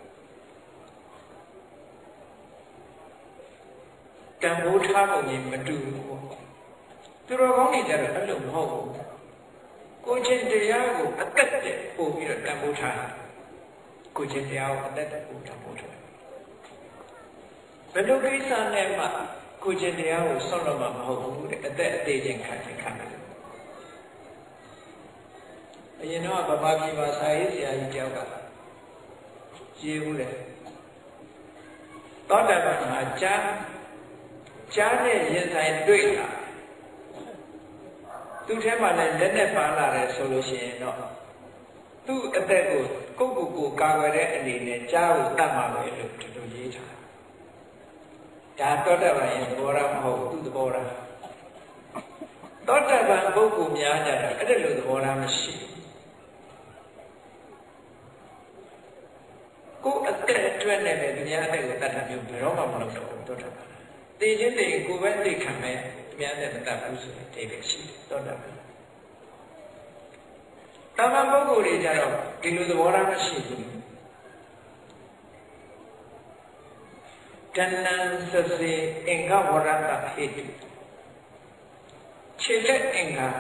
တန်ဖိုးထားပုံကြီးမတူဘူးသူတော်ကောင်းတွေကြတော့အဲ့လိုမဟုတ်ဘူးကိုချင်းတရားကိုအသက်တဲ့ပို့ပြီးတော့တန်ဖိုးထားကိုချင်းတရားကိုအသက်တဲ့ပို့တန်ဖိုးထားဘယ်လိုကိစ္စနဲ့မှကိုချင်းတရားကိုဆောက်လို့မှမဟုတ်ဘူးတဲ့အသက်အသေးချင်းခံချင်းခံတယ်အရင်တော့ဗမာပြည်မှာစာရေးဆရာကြီးတယောက်ကရေးဘူးလေသောတာပန်မှာကြားနဲ့ရင်ဆိုင်တွေ့တာသူ့ထဲမှာလည်းလက်နဲ့ပါလာတယ်ဆိုလို့ရှိရင်တော့သူ့အသက်ကိုကိုကာကွယ်တဲ့အနေနဲ့ကြားကိုတတ်မှာပဲလို့ဒီလိုရေးထားဒါသောတာပန်ရဲ့သဘောထားမဟုတ်သူ့သဘောထားသောတာပန်ပုဂ္ဂိုလ်များကြတာအဲ့ဒါလိုသဘောထားမရှိကိုယ်အသက်အတွက်နဲ့လည်းတရားအသက်ကိုတတ်တာမျိုးဘယ်တော့မှမလုပ်တော့ဘူးသောတာပန်သိချင်းသိကိုယ်ပဲသိခံမယ်တရားနဲ့မတတ်ဘူးဆိုရင်တိတ်ပဲရှိတယ်သောတာပန်တမန်ပုဂ္ဂိုလ်တွေကြတော့ဒီလိုသဘောထားမရှိဘူးတဏ္ဏစစေအင်္ဂဝရတဟိတုခြေလက်အင်္ဂါ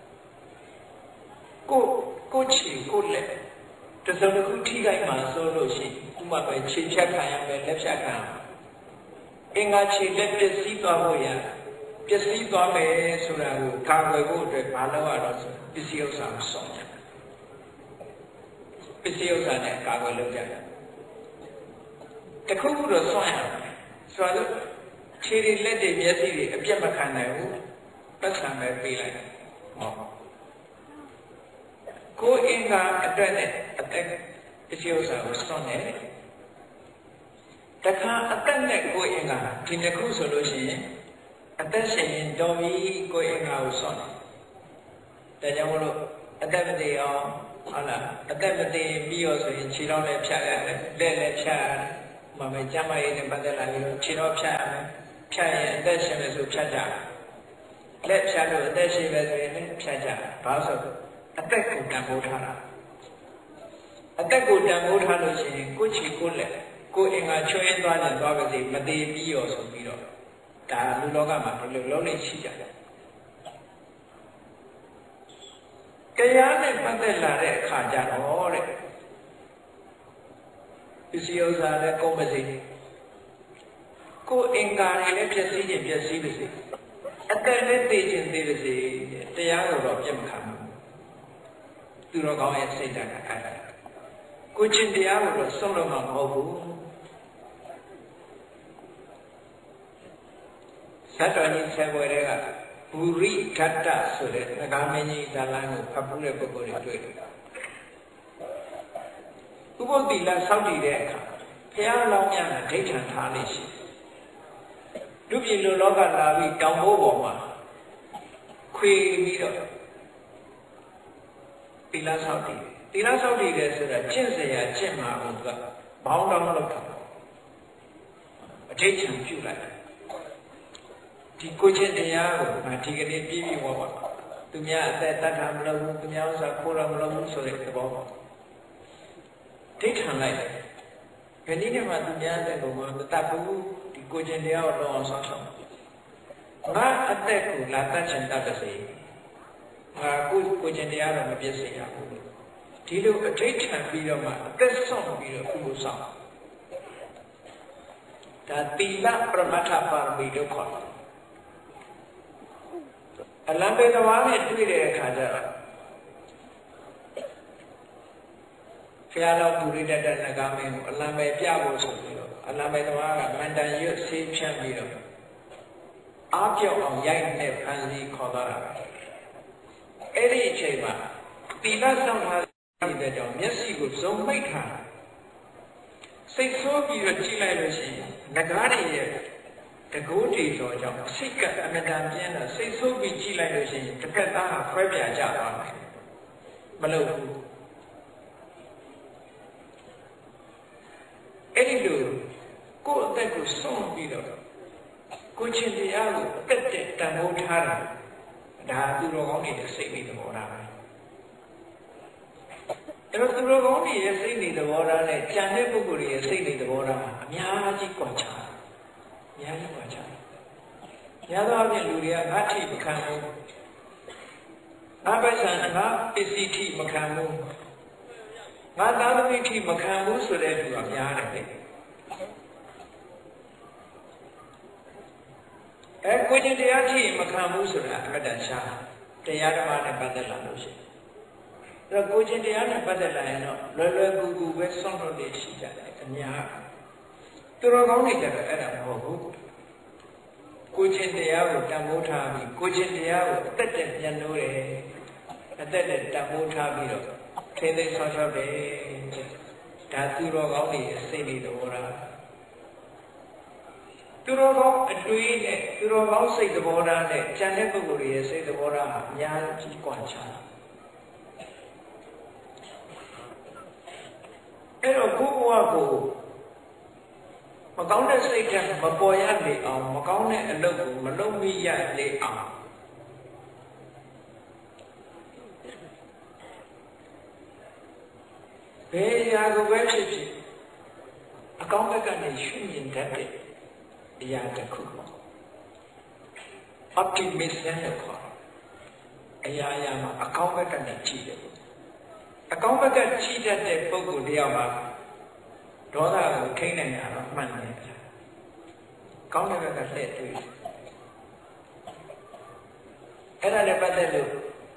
ကိုခြေကိုလက်တစုံတစ်ခုထိခိုက်မှဆိုလို့ရှိရင်ဥပမာခြေဖြတ်ခံရမယ်လက်ဖြတ်ခံအင်္ဂါခြေလက်ပျက်စီးသွားဖို့ရပျက်စီးသွားမယ်ဆိုတာကိုကာကွယ်ဖို့အတွက်မလုပ်ရတော့ဆိုပစ္စည်းဥစ္စာကိုဆောင်းတယ်ပစ္စည်းဥစ္စာနဲ့ကာကွယ်လုပ်ကြတယ်တခုခုတော့ဆွမ်းရမယ်ဆိုတော့ခြေတွေလက်တွေမျက်စိတွေအပြတ်မခံနိုင်ဘူးပတ်စံပဲပေးလိုက်တယ်ဟောကိုယ်အင်္ဂါအတွက်နဲ့အသက်ပစ္စည်းဥစ္စာကိုဆွမ်းတယ်တခါအသက်နဲ့ကိုယ်အင်္ဂါဒီနှစ်ခုဆိုလို့ရှိရင်အသက်ရှင်ရင်တော်ပြီကိုယ်အင်္ဂါကိုဆွမ်းတယ်ဒါကြောင့်မလို့အသက်မသေးအောင်ဟုတ်လားအသက်မတည်ပြီးရောဆိုရင်ခြေတော်လည်းဖြတ်ရတယ်လက်လည်းဖြတ်ရတယ်မမေကျမရေးနဲ့ပတ်သက်လာပြီးတော့ခြေတော်ဖြတ်ရမယ်ဖြတ်ရင်အသက်ရှင်မယ်ဆိုဖြတ်ကြလက်ဖြတ်လို့အသက်ရှင်မယ်ဆိုရင်လည်းဖြတ်ကြဘာလို့ဆိုအသက်ကိုတန်ဖိုးထားတာအသက်ကိုတန်ဖိုးထားလို့ရှိရင်ကိုယ်ချီကိုယ်လက်ကိုယ်အင်္ဂါချွဲသွားတယ်သွားပါစေမတည်ပြီးရောဆိုပြီးတော့ဒါလူလောကမှာဘယ်လိုလုံးနေရှိကြတယ်တရားနဲ့ပတ်သက်လာတဲ့အခါကျတော့တဲ့ပစ္စည်းဥစ္စာလည်းကုန်ပါစေကိုယ်အင်္ဂါတွေလည်းပြည့်စည်ခြင်းပြည့်စည်ပါစေအသက်လည်းသိခြင်းသိပါစေတရားကိုတော့ပြတ်မခံဘူးသူတော်ကောင်းရဲ့စိတ်ဓာတ်ကအဲ့ဒါကိုချင်းတရားကိုတော့ဆုံးလို့မဟုတ်ဘူးသတ္တဝါကြီးဆက်ွယ်တွေကဘူရိဓတ္တဆိုတဲ့ငကားမင်းကြီးဇာလန်းကိုဖတ်ဖို့တဲ့ပုဂ္ဂိုလ်တွေတွေ့တယ်ဥပုသ္တိလစောင့်တည်တဲ့အခါဘုရားလောင်းများကဒိဋ္ဌံထားနေရှိလူပြည်လူလောကလာပြီးတောင်ဘိုးပေါ်မှာခွေပြီးတော့တိလစောင့်တည်တိလစောင့်တည်တယ်ဆိုတာကျင့်စရာကျင့်မှာဘုရားဘောင်းတောင်းလောက်တာအဋ္ဌိချံပြုလိုက်ဒီကိုချင်းတရားကိုဒီကနေ့ပြည့်ပြည့်ဝဝသူများအသက်တတ်တာမလုပ်ဘူးသူများဥစ္စာခိုးတာမလုပ်ဘူးဆိုတဲ့သဘောပေါ့ဒိဋ္ဌံလိုက်တယ်ဘယ်နည်းနဲ့မှသူများအသက်ကိုမတတ်ဘူးဒီကိုချင်းတရားကိုတော့အောင်ဆောင်းဆောင်ငါအသက်ကိုလာတတ်ချင်တတ်ပါစေငါကိုချင်းတရားတော့မပြည့်စုံရဘူးဒီလိုအဋ္ဌိချံပြီးတော့မှအသက်ဆုံးပြီးတော့ကုလို့ဆောင်ဒါတိလပရမတ္ထပါရမီလို့ခေါ်တယ်အလံပေသမားနဲ့တွေ့တဲ့အခါကျတော့ဘုရားတော်ပုရိသတ္တနဂါမင်းကိုအလံပေပြဖို့ဆိုပြီးတော့အလံပေသမားကမန္တန်ရွတ်ဆေးဖြန့်ပြီးတော့အားပြောက်အောင်ရိုက်နဲ့ဖန်စီခေါ်သွားတာအဲ့ဒီအချိန်မှာတိလဆောင်ထားတဲ့ကြောင့်မျက်စိကိုဇုံမိတ်ထားစိတ်ဆိုးပြီးတော့ကြည့်လိုက်လို့ရှိရင်နဂါးတွေရဲ့တကူးတီဆိုကြောင့်စိတ်ကအမြဲတမ်းပြင်းတော့စိတ်ဆိုးပြီးကြည့်လိုက်လို့ရှိရင်တစ်ဖက်သားဟာခွဲပြာကြသွားတယ်မလုပ်ဘူးအဲ့ဒီလိုကိုယ့်အသက်ကိုဆုံးပြီးတော့ကိုချင်းတရားကိုအသက်တန်ဖိုးထားတာဒါသူတော်ကောင်းတွေစိတ်နေသဘောထားပဲအဲ့တော့သူတော်ကောင်းတွေရဲ့စိတ်နေသဘောထားနဲ့ကြံတဲ့ပုဂ္ဂိုလ်တွေရဲ့စိတ်နေသဘောထားအများကြီးကွာခြားအများကြီးကွာခြားရသောအပြင်လူတွေကငါထိမခံဘူးငါပစ္ဆံငါပစ္စည်းထိမခံဘူးငါသာသမီထိမခံဘူးဆိုတဲ့လူကများတယ်လေကိုချင်းတရားထိမခံဘူးဆိုတာအမှန်တန်ရှားတရားဓမ္မနဲ့ပတ်သက်လာလို့ရှိရင်အဲ့တော့ကိုချင်းတရားနဲ့ပတ်သက်လာရင်တော့လွယ်လွယ်ကူကူပဲဆုံးတော့နေရှိကြတယ်အများသူတော်ကောင်းတွေကြတော့အဲ့ဒါမဟုတ်ဘူးကိုချင်းတရားကိုတန်ဖိုးထားပြီးကိုချင်းတရားကိုအသက်နဲ့ပြန်လို့တယ်အသက်နဲ့တန်ဖိုးထားပြီးတော့ထိသိဆောက်ရှောက်တယ်ဒါသူတော်ကောင်းတွေစိတ်တွေသဘောထားသူတော်ကောင်းအတွေ့နဲ့သူတော်ကောင်းစိတ်သဘောထားနဲ့ဉာဏ်တဲ့ပုဂ္ဂိုလ်ရဲ့စိတ်သဘောထားဟာအများကြီးကွာခြားအဲ့တော့ကိုယ့်ဘဝကိုမကောင်းတဲ့စိတ်ဓာတ်မပေါ်ရလေအောင်မကောင်းတဲ့အလုပ်ကိုမလုပ်မိရလေအောင်ဘယ်ရာကိုပဲဖြစ်ဖြစ်အကောင်းဘက်ကနေရှုမြင်တတ်တဲ့အရာတစ်ခုပေါ့ optimism လို့ခေါ်အရာမှာအကောင်းဘက်ကနေကြည့်တယ်အကောင်းဘက်ကကြည့်တတ်တဲ့ပုဂ္ဂိုလ်တယောက်မှာဒေါသကိုထိန်းနိုင်တာတော့မှန်တယ်ကောင်းတဲ့ဘက်ကလှည့်တွေ့အဲ့ဒါနဲ့ပတ်သက်လို့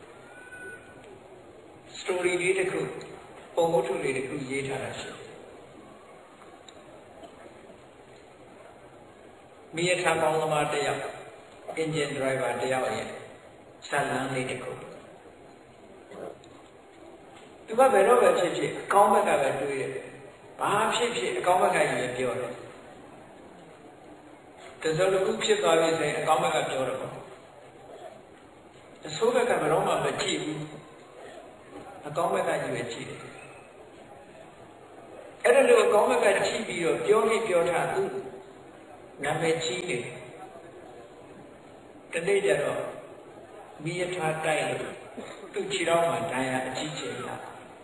story လေးတစ်ခုပုံဝတ္ထုလေးတစ်ခုရေးထားတာရှိတယ်မိရထားပေါင်းသမားတစ်ယောက် engine driver တစ်ယောက်ရဲ့ဇာတ်လမ်းလေးတစ်ခုသူကဘယ်တော့ပဲဖြစ်ဖြစ်အကောင်းဘက်ကပဲတွေးတယ်ဘာဖြစ်ဖြစ်အကောင်းဘက်ကကြီးပြောတယ်တစုံတစ်ခုဖြစ်သွားပြီဆိုရင်အကောင်းဘက်ကပြောတယ်ပေါ့အဆိုးဘက်ကဘယ်တော့မှမကြည့်ဘူးအကောင်းဘက်ကကြီးပဲကြည့်တယ်အဲ့ဒါလို့အကောင်းဘက်ကကြည့်ပြီးတော့ပြောပြီးပြောထားသူနာမည်ကြီးတယ်တနေ့ကျတော့မိရထားတိုက်လို့သူ့ခြေထောက်မှာဒဏ်ရာအကြီးကျယ်လာ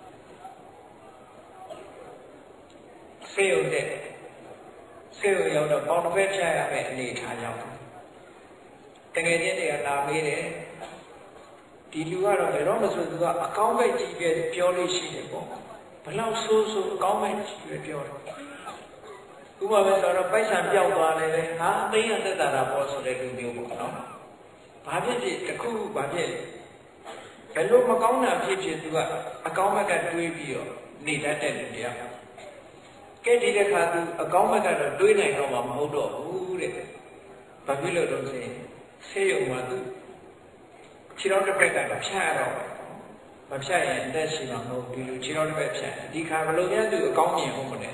ဆေးရုံရောက်တော့ပေါင်တစ်ဖက်ဖြတ်ရမယ်အနေထားရောက်တကယ်ချင်းတွေကလာမေးတယ်ဒီလူကတော့ဘယ်တော့မှဆိုသူကအကောင်းဘက်ကြီးပဲပြောလို့ရှိတယ်ပေါ့ဘလောက်ဆိုးအကောင်းဘက်ကြီးပဲပြောတယ်ဥပမာပဲဆိုတော့ပိုက်ဆံပြောက်သွားတယ်ပဲဟာအသိရသက်သာတာပေါ့ဆိုတဲ့လူမျိုးပေါ့နော်ဘာဖြစ်ဖြစ်တခုဘာဖြစ်ဘယ်လိုမကောင်းတာဖြစ်ဖြစ်သူကအကောင်းဘက်ကတွေးပြီးတော့နေတတ်တဲ့လူတွေကကဲဒီတစ်ခါသူအကောင်းဘက်ကတော့တွေးနိုင်တော့မှာမဟုတ်တော့ဘူးတဲ့ဘာဖြစ်လို့တော့ဆေးရုံမှာသူခြေတော်တစ်ဖက်ကတော့ဖြတ်ရတော့မဖြတ်ရင်အသက်ရှင်မှာမဟုတ်ဒီလိုခြေတော်တစ်ဖက်ဖြတ်ဒီခါဘယ်လိုများသူအကောင်းမြင်ဟုတ်မလဲ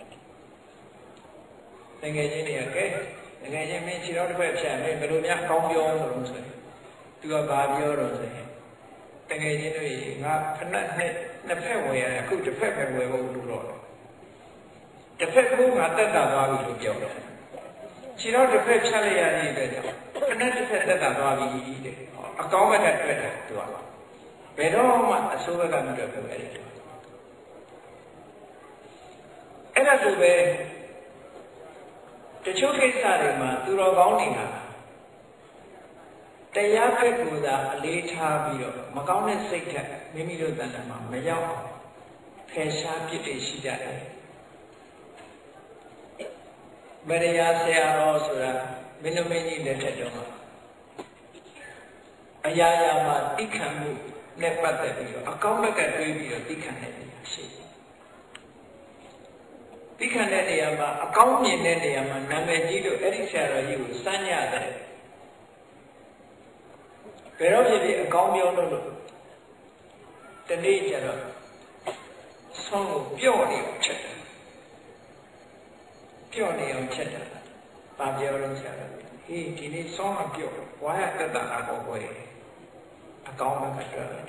တကယ်ချင်းတွေကကဲတကယ်ချင်းမင်းခြေတော်တစ်ဖက်ဖြတ်မင်းဘယ်လိုများအကောင်းပြောလို့ဆိုရင်သူကဘာပြောတော့ဆိုရင်တကယ်ချင်းတွေငါဖက်နဲ့နှစ်ဖက်ဝယ်ရတယ်အခုတစ်ဖက်ပဲဝယ်ဖို့လို့တော့တစ်ဖက်ကငါတက်တာသွားပြီလို့ပြောတယ်ခြေတော်တစ်ဖက်ဖြတ်လိုက်ရတဲ့အတွက်ဖက်နဲ့တစ်ဖက်တက်တာသွားပြီတဲ့အကောင်းဘက်ကတွေ့တာသူကဘယ်တော့မှအဆိုးဘက်ကမတွေ့ဘူးအဲ့ဒါဆိုပဲတချို့ကိစ္စတွေမှာသူတော်ကောင်းတွေကတရားဘက်ကိုသာအလေးထားပြီးတော့မကောင်းတဲ့စိတ်ဓာတ်မိမိတို့တဏ္ဍာမှာမရောက်အောင်ဖယ်ရှားပြစ်တွေရှိကြတယ်ဗရယာဆရာတော်ဆိုတာမင်းတို့မင်းကြီးလက်ထက်တော့အရာရာမှာတိခံမှုနဲ့ပတ်သက်ပြီးတော့အကောင်းဘက်ကတွေးပြီးတော့တိခံတဲ့နေရာရှိတယ်တိခံတဲ့နေရာမှာအကောင်းမြင်တဲ့နေရာမှာနာမည်ကြီးလို့အဲ့ဒီဆရာတော်ကြီးကိုစမ်းရတယ်ဘယ်တော့ဖြစ်အကောင်းပြောလို့တနေ့ကျတော့ဆုံးကိုပြော့နေအောင်ချက်တယ်ပြော့နေအောင်ချက်တယ်ဘာပြောလို့ဆရာတော်ဟေးဒီနေ့ဆုံးမပြော့ဝါရတက်တာတော့ဘယ်အကောင်းဘက်ကတွေ့တယ်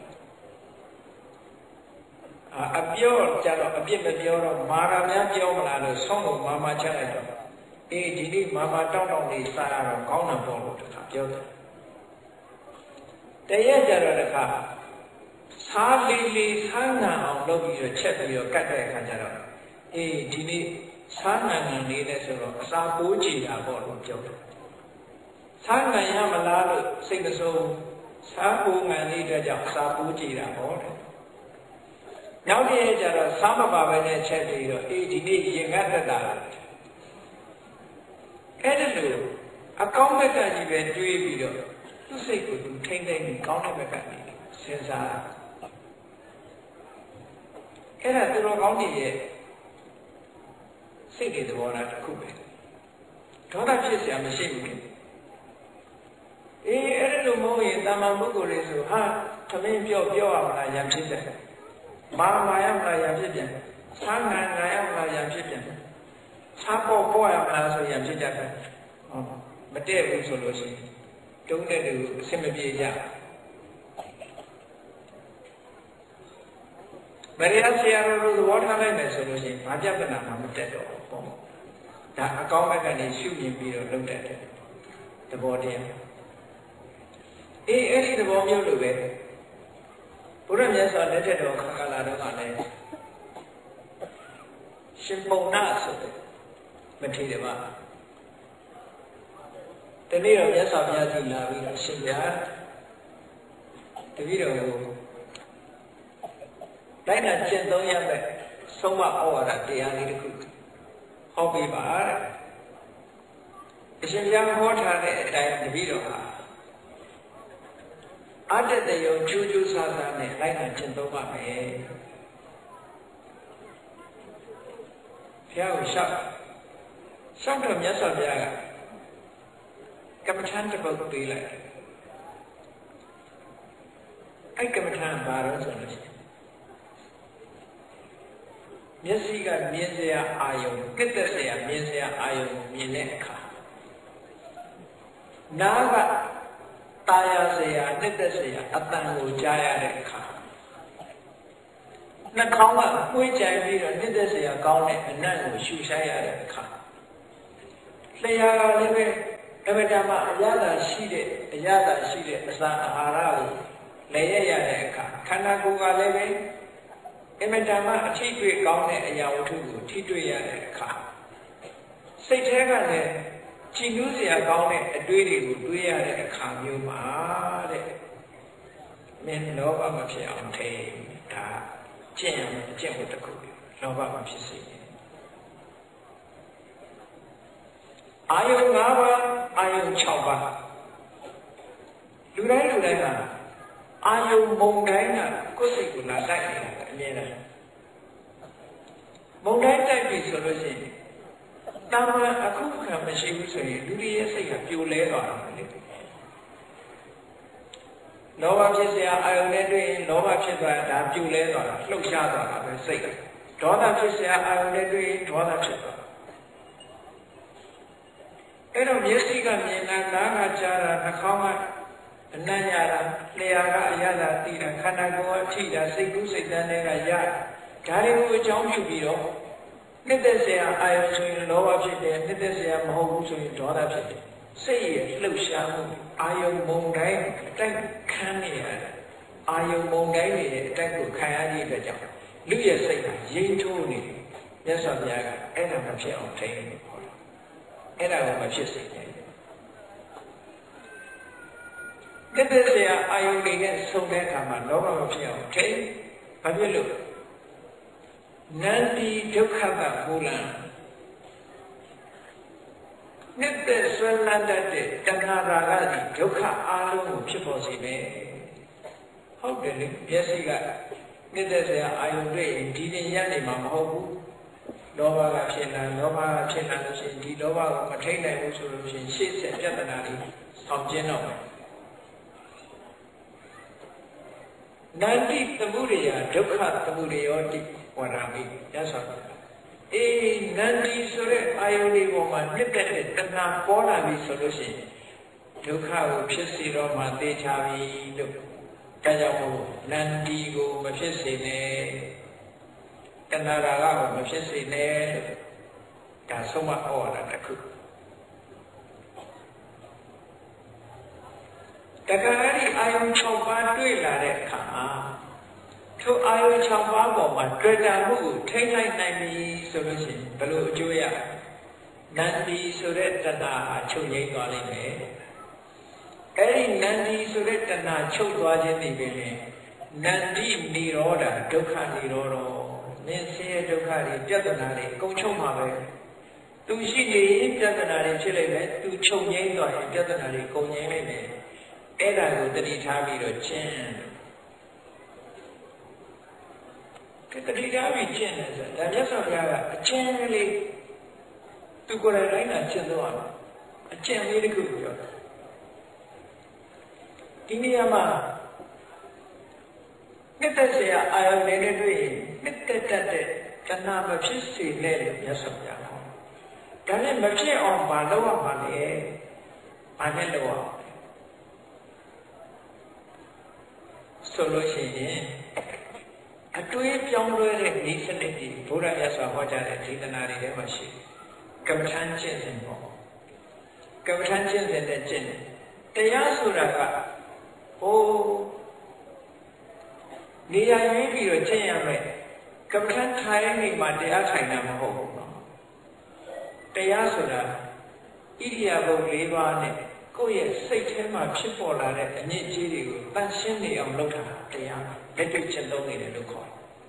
အပြောကြတော့အပြစ်မပြောတော့မာရာများပြောမလားလို့ဆုံးကိုမာချလိုက်တော့အေးဒီနေ့မာတောင်းနေစားရတော့ကောင်းတာပေါ့လို့တခါပြောတယ်တရက်ကြတော့တခါစားလေးဆန်းငံအောင်လုပ်ပြီးတော့ချက်ပြီးတော့ကတ်တဲ့အခါကျတော့အေးဒီနေ့ဆန်းငံလေးနဲ့ဆိုတော့အစာပိုးကြည်တာပေါ့လို့ပြောတယ်ဆန်းငံရမလားလို့စိတ်မဆိုးစားပိုးငံလေးအတွက်ကြောင့်အစာပိုးကြည်တာပေါ့တဲ့နောက်တည့်ကျတော့စားမပါပဲနဲ့ချက်ပြီးတော့အေးဒီနေ့ရင်ငတ်တတ်တာအဲ့ဒါလို့အကောင်းဘက်ကကြီးပဲတွေးပြီးတော့သူ့စိတ်ကိုသူထိမ့်သိမ့်ပြီးကောင်းတဲ့ဘက်ကနေစဉ်းစားအဲ့ဒါသူတော်ကောင်းတွေရဲ့စိတ်တွေသဘောထားတစ်ခုပဲဒေါသဖြစ်เสียမရှိဘူးအေးအဲ့ဒါလို့မဟုတ်ရင်တာမန်ပုဂ္ဂိုလ်တွေဆိုဟာသမင်းပြောရမလားရံဖြစ်တယ်မာရမလားရံဖြစ်ပြန်ဆန်းငံရမလားရံဖြစ်ပြန်စားပေါ်ရမလားဆိုရံဖြစ်ကြတယ်မတည့်ဘူးဆိုလို့ရှိရင်တုံးတဲ့လူအဆင်မပြေကြဗရယာဆရာတို့သဘောထားလိုက်မယ်ဆိုလို့ရှိရင်ဘာပြဿနာမှမတက်တော့ဘူးပေါ့ဒါအကောင်းဘက်ကနေရှုမြင်ပြီးတော့လုပ်တတ်တယ်သဘောတရားအေးအဲ့ဒီသဘောမျိုးလိုပဲဘုရားမြတ်စွာလက်ထက်တော်ကာလတော်ကလည်းရှင်ပုံနာဆိုတဲ့မထေရပါတနေ့တော့မြတ်စွာဘုရားကြီးလာပြီးတော့ရှင်ဗျာတပည့်တော်ကိုတိုင်းနာကျင့်သုံးရမယ်ဆုံးမဩဝါဒတရားလေးတစ်ခုဟောပေးပါတဲ့အရှင်ဘုရားဟောထားတဲ့အတိုင်းတပည့်တော်ဟာအတ္တတယုံကျူးကျူးဆာဆာနဲ့လိုက်နာကျင့်သုံးပါမယ်ဘုရားကိုရှောက်တော့မြတ်စွာဘုရားကကမ္မထံတစ်ပုဒ်ပေးလိုက်အဲ့ကမ္မထံဘာလို့ဆိုလို့ရှိရင်မျက်စိကမြင်စရာအာယုံကစ်သက်စရာမြင်စရာအာယုံမြင်တဲ့အခါနားကတာယာစရာနှစ်သက်စရာအတန်ကိုကြားရတဲ့အခါနှာခေါင်းကပွေးကြိုင်ပြီးတော့နှစ်သက်စရာကောင်းတဲ့အနံ့ကိုရှူဆိုင်ရတဲ့အခါလျှာကလည်းပဲအမတမအရသာရှိတဲ့အစာအာဟာရကိုလည်းရတဲ့အခါခန္ဓာကိုယ်ကလည်းပဲအမတမအထိတွေ့ကောင်းတဲ့အရာဝတ္ထုကိုထိတွေ့ရတဲ့အခါစိတ်ထဲကလည်းကြည်နူးစရာကောင်းတဲ့အတွေးတွေကိုတွေးရတဲ့အခါမျိုးမှာတဲ့မင်းလောဘမဖြစ်အောင်ထိဒါကျင့်ရမယ်အကျင့်ဝတ္ထုလောဘမဖြစ်စေနဲ့အာယုံ၅ပါးအာယုံ6ပါးလူတိုင်းကအာယုံမုံတိုင်းကကိုယ်စိတ်ကိုလာတိုက်နေတာအမြဲတမ်းမုံတိုင်းတိုက်ပြီဆိုလို့ရှိရင်တာမန်အခုခံမရှိဘူးဆိုရင်လူတွေရဲ့စိတ်ကပြိုလဲသွားတာလေလောဘဖြစ်စရာအာယုန်နဲ့တွေ့ရင်လောဘဖြစ်သွားတာပြိုလဲသွားတာလှုပ်ရှားသွားတာပဲစိတ်ကဒေါသဖြစ်စရာအာယုန်နဲ့တွေ့ရင်ဒေါသဖြစ်သွားအဲ့တော့မျက်စိကမြင်တာနားကကြားတာနှာခေါင်းကအနံ့ရတာလျှာကအရသာသိတာခန္ဓာကိုယ်ကထိတာစိတ်ကူးစိတ်တန်းတွေကရဒါတွေကိုအကြောင်းပြုပြီးတော့နှစ်သက်စရာအာယုံဆိုရင်လောဘဖြစ်တယ်နှစ်သက်စရာမဟုတ်ဘူးဆိုရင်ဒေါသဖြစ်တယ်စိတ်ရဲ့လှုပ်ရှားမှုအာယုံမုံတိုင်းတိုက်ခန်းနေရတယ်အာယုံမုံတိုင်းတွေရဲ့အတိုက်ကိုခံရတဲ့အတွက်ကြောင့်လူရဲ့စိတ်ကရိမ့်ထိုးနေတယ်မြတ်စွာဘုရားကအဲ့ဒါမဖြစ်အောင်ထိန်းတယ်ခေါ်တယ်အဲ့ဒါကိုမဖြစ်စေနဲ့နှစ်သက်စရာအာယုံတွေနဲ့ဆုံးတဲ့အခါမှာလောဘမဖြစ်အောင်ထိန်းဘာဖြစ်လို့နန္ဒီဒုက္ခကမူလံနှစ်သက်ဆွဲလန်းတတ်တဲ့တဏှာရာဂသည်ဒုက္ခအလုံးကိုဖြစ်ပေါ်စေမယ်ဟုတ်တယ်လေမျက်စိကနှစ်သက်စရာအာယုံတွေဒီရင်ရနေမှာမဟုတ်ဘူးလောဘကဖြစ်လာလို့ရှိရင်ဒီလောဘကိုမထိန်နိုင်ဘူးဆိုလို့ရှိရင်ရှေ့ဆက်ပြဿနာတွေဆောင်ကျင်းတော့မယ်နန္တိသမှုရိယဒုက္ခသမှုရိယောတိဝရမိရသော်နန္ဒီဆိုတဲ့အာယုန်ဒီပေါ်မှာနှစ်သက်တဲ့တဏှာပေါ်လာပြီဆိုလို့ရှိရင်ဒုက္ခကိုဖြစ်စေတော့မှသိချပြီလို့ဒါကြောင့်မို့နန္ဒီကိုမဖြစ်စေနဲ့တဏှာရာဂကိုမဖြစ်စေနဲ့ဒါဆုံးမဩဝါဒတစ်ခုတခါအဲ့ဒီအာယုံ6ပါးတွေ့လာတဲ့အခါမှာထိုအာယုံ6ပါးပေါ်မှာတွေ့တာမှုကိုထိန်းလိုက်နိုင်ပြီဆိုလို့ရှိရင်ဘယ်လိုအကျိုးရနန္ဒီဆိုတဲ့တဏှာချုပ်ငြိမ်းသွားလိမ့်မယ်အဲ့ဒီနန္ဒီဆိုတဲ့တဏှာချုပ်သွားခြင်းဒီပဲလေနန္ဒီនិရောဓဒုက္ခនិရောဓမင်းဆင်းရဲဒုက္ခတွေပြဿနာတွေအကုန်ချုပ်မှာပဲသူရှိနေရင်ပြဿနာတွေဖြစ်လိမ့်မယ်သူချုပ်ငြိမ်းသွားရင်ပြဿနာတွေကုန်ငြိမ်းလိမ့်မယ်အဲ့ဒါကိုတတိထားပြီးတော့ကျင့်တတိထားပြီးကျင့်တယ်ဆိုတာမြတ်စွာဘုရားကအကျင့်လေးသူကိုယ်တိုင်တိုင်းတာကျင့်တော့အောင်အကျင့်လေးတစ်ခုပြောတာဒီနေရာမှာနှစ်သက်စရာအာယုန်တွေနဲ့တွေ့ရင်နှစ်သက်တတ်တဲ့တဏှာမဖြစ်စေနဲ့လို့မြတ်စွာဘုရားဟောဒါနဲ့မဖြစ်အောင်မလုပ်ရပါနဲ့ဘာနဲ့လုပ်အောင်ဆိုလို့ရှိရင်အတွေးပြောင်းလဲတဲ့ဤစနစ်ကြီးဘုရားမြတ်စွာဟောကြားတဲ့ဒေသနာတွေထဲမှာရှိကမ္မထမ်းကျင့်စဉ်ပေါ့ကမ္မထမ်းကျင့်စဉ်နဲ့ကျင့်တယ်တရားဆိုတာကဟိုနေရာရွေးပြီးတော့ကျင့်ရမယ်ကမ္မထမ်းထိုင်နေမှာတရားထိုင်တာမဟုတ်ဘူးနော်တရားဆိုတာဣရိယာပုတ်၄ပါးနဲ့ကိုယ့်ရဲ့စိတ်ထဲမှာဖြစ်ပေါ်လာတဲ့အညစ်အကြေးတွေကိုတန်ရှင်းနေအောင်လုပ်တာတရားလက်တွေ့ကျင့်သုံးနေတယ်လို့ခေါ်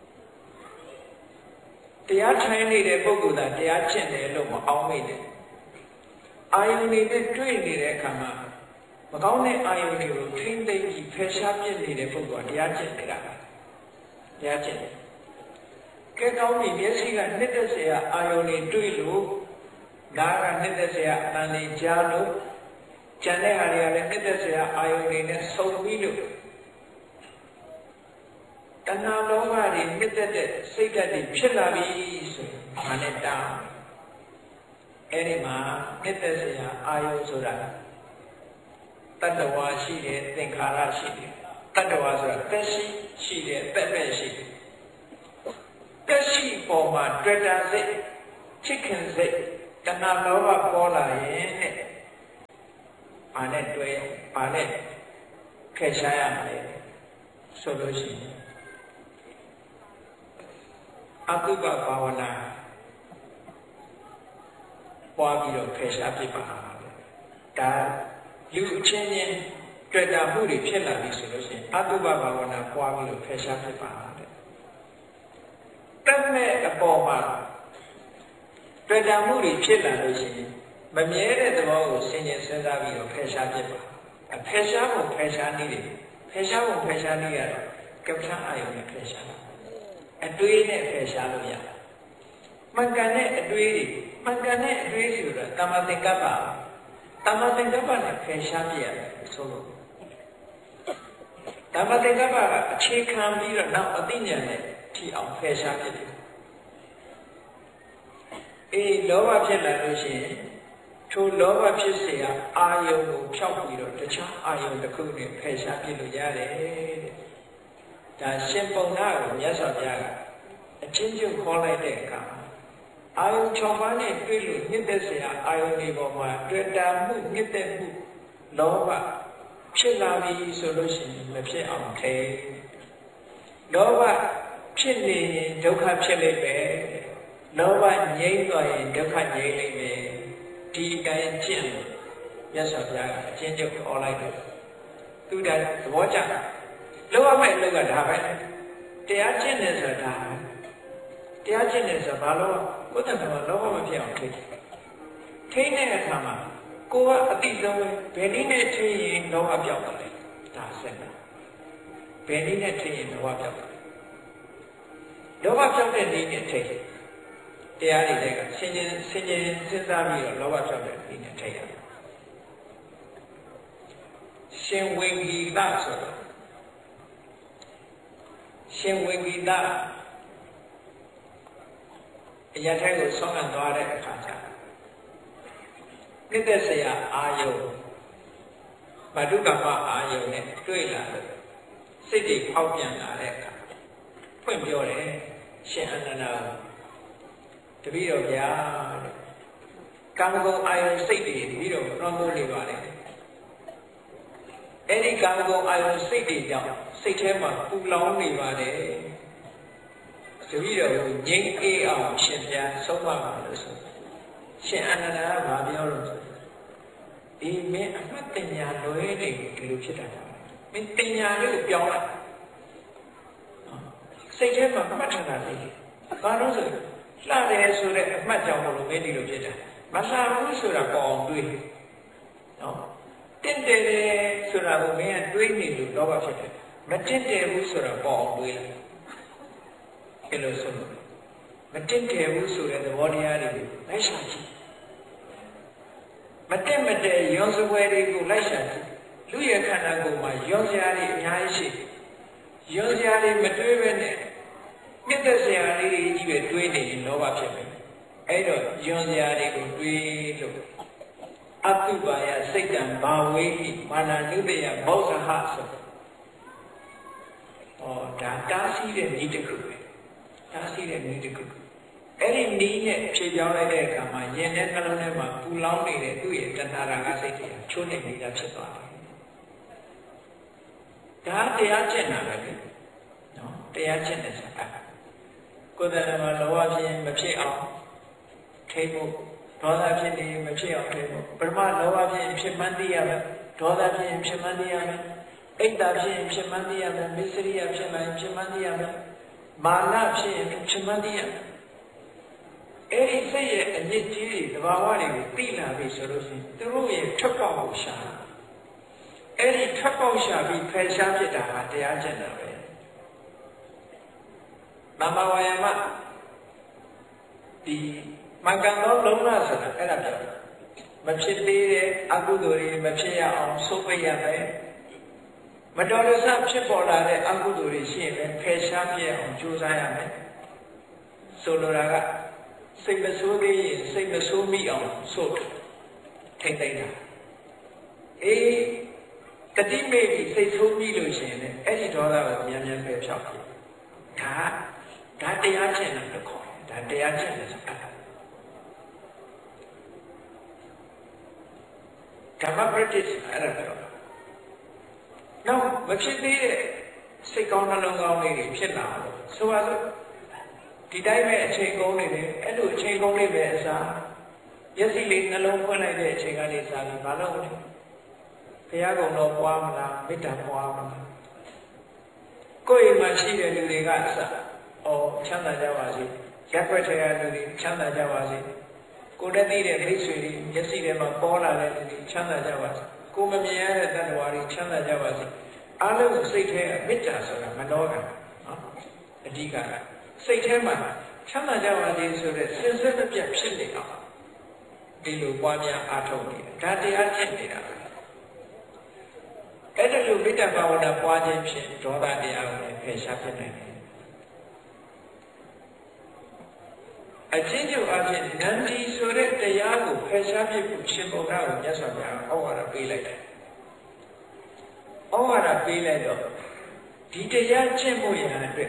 တယ်တရားထိုင်နေတဲ့ပုဂ္ဂိုလ်ကတရားကျင့်တယ်လို့မအောင်မိတယ်အာယုန်တွေနဲ့တွေ့နေတဲ့အခါမှာမကောင်းတဲ့အာယုန်တွေကိုထိမ့်သိမ့်ပြီးဖယ်ရှားပြစ်နေတဲ့ပုဂ္ဂိုလ်ကတရားကျင့်နေတာတရားကျင့်တယ်ကဲကောင်းပြီမျက်စိကနှစ်သက်စရာအာယုန်တွေတွေ့လို့နားကနှစ်သက်စရာအတန်တွေကြားလို့ကျန်တဲ့ဟာတွေကလည်းနှစ်သက်စရာအာယုန်တွေနဲ့ဆုံပြီးလို့တဏှာလောဘတွေနှစ်သက်တဲ့စိတ်ဓာတ်တွေဖြစ်လာပြီဆိုဘာနဲ့တားအဲ့ဒီမှာနှစ်သက်စရာအာယုန်ဆိုတာတတ္တဝါရှိတယ်သင်္ခါရရှိတယ်တတ္တဝါဆိုတာသက်ရှိတယ်သက်ပဲရှိတယ်တက်ရှိပေါ်မှာတွေ့တာစိတ်ချစ်ခင်စိတ်တဏှာလောဘပေါ်လာရင်ဘာနဲ့တွေ့ဘာနဲ့ဖယ်ရှားရမလဲဆိုလို့ရှိရင်အတုပဘာဝနာပွားပြီးတော့ဖယ်ရှားပြပါဒါလူချင်းချင်းတွေ့တာမှုတွေဖြစ်လာပြီဆိုလို့ရှိရင်အတုပဘာဝနာပွားပြီးတော့ဖယ်ရှားပြပါတတ်မဲ့အပေါ်မှာတွေ့တာမှုတွေဖြစ်လာလို့ရှိရင်မမြဲတဲ့သဘောကိုစဉ်းကျင်စဉ်းစားပြီးတော့ဖယ်ရှားပြပါဖယ်ရှားဖို့ဖယ်ရှားနည်းတွေဖယ်ရှားဖို့ဖယ်ရှားနည်းရတော့ကပ္ပအာယုနဲ့ဖယ်ရှားတာအတွေးနဲ့ဖယ်ရှားလို့ရတယ်မှန်ကန်တဲ့အတွေးတွေမှန်ကန်တဲ့အတွေးဆိုတာတမ္မာသင်္ကပ္ပတမ္မာသင်္ကပ္ပနဲ့ဖယ်ရှားပြရတယ်ဆိုလို့တမ္မာသင်္ကပ္ပကအခြေခံပြီးတော့နောက်အသိဉာဏ်နဲ့ထီအောင်ဖယ်ရှားပြတယ်လောဘဖြစ်လာလို့ရှိရင်ထိုလောဘဖြစ်เสียအာယုံကိုဖြောက်ပြီးတော့တခြားအာယုံတစ်ခုနဲ့ဖယ်ရှားပြလို့ရတယ်တဲ့ဒါရှင်ပုံနာကိုမြတ်စွာဘုရားကအချင်းချင်းခေါ်လိုက်တဲ့အခါအာယုံ6ပါးနဲ့တွေ့လို့ညစ်တဲ့เสียအာယုံဒီပေါ်မှာတွေ့တာမှုညစ်တဲ့မှုလောဘဖြစ်လာပြီဆိုလို့ရှိရင်မဖြစ်အောင်ခဲလောဘဖြစ်နေရင်ဒုက္ခဖြစ်လိမ့်မယ်လောဘငြိမ်းသွားရင်ဒုက္ခငြိမ်းလိမ့်မယ်ဒီအတိုင်းကျင့်လို့မြတ်စွာဘုရားကအချင်းချင်းခေါ်လိုက်တယ်သူတည်းသဘောကျတာလောဘမဲ့လောကဒါပဲတရားကျင့်တယ်ဆိုတာတရားကျင့်တယ်ဆိုတာဘာလို့ကိုယ်တည်းကလောဘမဖြစ်အောင်ထိတဲ့အခါမှာကိုယ်ကအတိဆုံးပဲဘယ်နည်းနဲ့ထိရင်လောဘပြောက်တယ်လဲဒါဆက်တာဘယ်နည်းနဲ့ထိရင်လောဘပြောက်တယ်လောဘပြောက်တဲ့နည်းနဲ့ထိတရားတွေကဆင်ခြင်စဉ်းစားပြီးတော့လောဘပြောက်တဲ့နည်းနဲ့ထိရတယ်ရှင်ဝိဂီတဆိုတာရှင်ဝိဂီတအရာတိုင်းကိုဆောင်းကန်သွားတဲ့အခါကျနှစ်သက်စရာအာယုံဗဒုကမ္မအာယုံနဲ့တွေ့လာလို့စိတ်တွေဖောက်ပြန်လာတဲ့အခါဖွင့်ပြောတယ်ရှင်အနန္ဒာတပည့်တော်ဗျာကာမဂုဏ်အာယုံစိတ်တွေတပည့်တော်လွှမ်းမိုးနေပါလေအဲ့ဒီကာမဂုဏ်အာယုံစိတ်တွေကြောင့်စိတ်ထဲမှာပူလောင်နေပါတယ်တပည့်တော်ကိုငြိမ်းအေးအောင်ရှင်ဘုရားဆုံးမပါလို့ဆိုရှင်အနန္ဒာကဘာပြောလို့ဆိုဒီမင်းအမှတ်တင်ညာလွဲနေဒီလိုဖြစ်တာမင်းတင်ညာလေးကိုပြောင်းလိုက်စိတ်ထဲမှာမှတ်ထားတာလေဘာလို့ဆိုလှတယ်ဆိုတဲ့အမှတ်ကြောင့်မလို့မင်းဒီလိုဖြစ်တာမလှဘူးဆိုတာပေါ်အောင်တွေးနော်တင့်တယ်ဆိုတာကိုမင်းကတွေးနေလို့လောဘဖြစ်တယ်မတင့်တယ်ဘူးဆိုတာပေါ်အောင်တွေးလိုက်အဲ့လိုဆိုမတင့်တယ်ဘူးဆိုတဲ့သဘောတရားတွေကိုလိုက်ရှာကြည့်မတင့်မတဲ့ရောစပွဲတွေကိုလိုက်ရှာကြည့်လူရဲ့ခန္ဓာကိုယ်မှာရောစရာတွေအများကြီးရှိရောစရာတွေမတွေးပဲနဲ့မြတ်တဲ့စရာလေးတွေကြီးပဲတွေးနေရင်လောဘဖြစ်မယ်အဲ့တော့ယွန်စရာတွေကိုတွေးလို့အတုပါယစိတ်တံဘာဝေဟိမာနနုတယဘောဇဟဆိုဒါတားဆီးတဲ့နည်းတစ်ခုပဲတားဆီးတဲ့နည်းတစ်ခုအဲ့ဒီနည်းနဲ့ဖြေပြောင်းလိုက်တဲ့အခါမှာယင်တဲ့နှလုံးထဲမှာပူလောင်နေတဲ့သူ့ရဲ့တဏှာရာဂစိတ်တွေချိုးနေနေတာဖြစ်သွားတယ်ဒါတရားကျင့်တာပဲနော်တရားကျင့်တဲ့ဆိုတာကိုယ်တိုင်မှာလောဘဖြစ်မဖြစ်အောင်ထိဖို့ဒေါသဖြစ်နေမဖြစ်အောင်ထိဖို့ပရမလောဘဖြစ်ဖြစ်မှန်းသိရမယ်ဒေါသဖြစ်ဖြစ်မှန်းသိရမယ်အိတ်တာဖြစ်ဖြစ်မှန်းသိရမယ်မစ္စရိယဖြစ်မှဖြစ်မှန်းသိရမယ်မာနဖြစ်ဖြစ်မှန်းသိရမယ်အဲ့ဒီစိတ်ရဲ့အညစ်အကြေးတွေသဘာဝတွေကိုသိလာပြီဆိုလို့ရှိရင်သူတို့ရဲ့ထွက်ပေါက်ကိုရှာအဲ့ဒီထွက်ပေါက်ရှာပြီးဖယ်ရှားဖြစ်တာဟာတရားကျင့်တာပဲမမဝါယမဒီမကံတော်လုံးလားဆိုတာအဲ့ဒါပြောမဖြစ်သေးတဲ့အကုသိုလ်တွေမဖြစ်ရအောင်စိုးပိတ်ရမယ်မတော်တဆဖြစ်ပေါ်လာတဲ့အကုသိုလ်တွေရှိရင်လည်းဖယ်ရှားပြအောင်ကြိုးစားရမယ်ဆိုလိုတာကစိတ်မဆိုးသေးရင်စိတ်မဆိုးမိအောင်ဆိုထိမ့်သိမ့်တာတတိမေပြီးစိတ်ဆိုးမိလို့ရှိရင်လည်းအဲ့ဒီဒေါသကိုမြန်မြန်ဖယ်ဖြောက်ပြီဒါဒါတရားကျင့်တယ်လို့ခေါ်တယ်ဒါတရားကျင့်တယ်ဆိုတာဓမ္မ practice အဲ့ဒါပြောတာနောက်မဖြစ်သေးတဲ့စိတ်ကောင်းနှလုံးကောင်းလေးတွေဖြစ်လာလို့ဆိုပါစို့ဒီတိုင်းပဲအချိန်ကုန်နေတယ်အဲ့လိုအချိန်ကုန်လေးပဲအစားမျက်စိလေးနှလုံးဖွင့်လိုက်တဲ့အချိန်ကနေစပြီးဘာလို့လဲဘုရားကုံတော်ပွားမလားမေတ္တာပွားမလားကိုယ်အိမ်မှာရှိတဲ့လူတွေကအစချမ်းသာကြပါစေရပ်ွက်ထဲကလူတွေချမ်းသာကြပါစေကိုယ်တည်းသိတဲ့မိတ်ဆွေတွေမျက်စိထဲမှာပေါ်လာတဲ့လူတွေချမ်းသာကြပါစေကိုယ်မမြင်ရတဲ့တ attva တွေချမ်းသာကြပါစေအားလုံးစိတ်ထဲကမေတ္တာဆိုတာမနောကနော်အဓိကစိတ်ထဲမှာချမ်းသာကြပါစေဆိုတဲ့စင်စစ်မပြတ်ဖြစ်နေအောင်ဒီလိုပွားများအားထုတ်နေဒါတရားကျင့်နေတာအဲ့ဒါလိုမေတ္တာဘာဝနာပွားခြင်းဖြင့်ဒေါသတရားကိုလည်းဖယ်ရှားပြနိုင်တယ်အချင်းချင်းအချင်းနန္ဒီဆိုတဲ့တရားကိုဖယ်ရှားပြဖို့ရှင်ဘုရားကိုမြတ်စွာဘုရားဩဝါဒပေးလိုက်တယ်ဩဝါဒပေးလိုက်တော့ဒီတရားကျင့်ဖို့ရန်အတွက်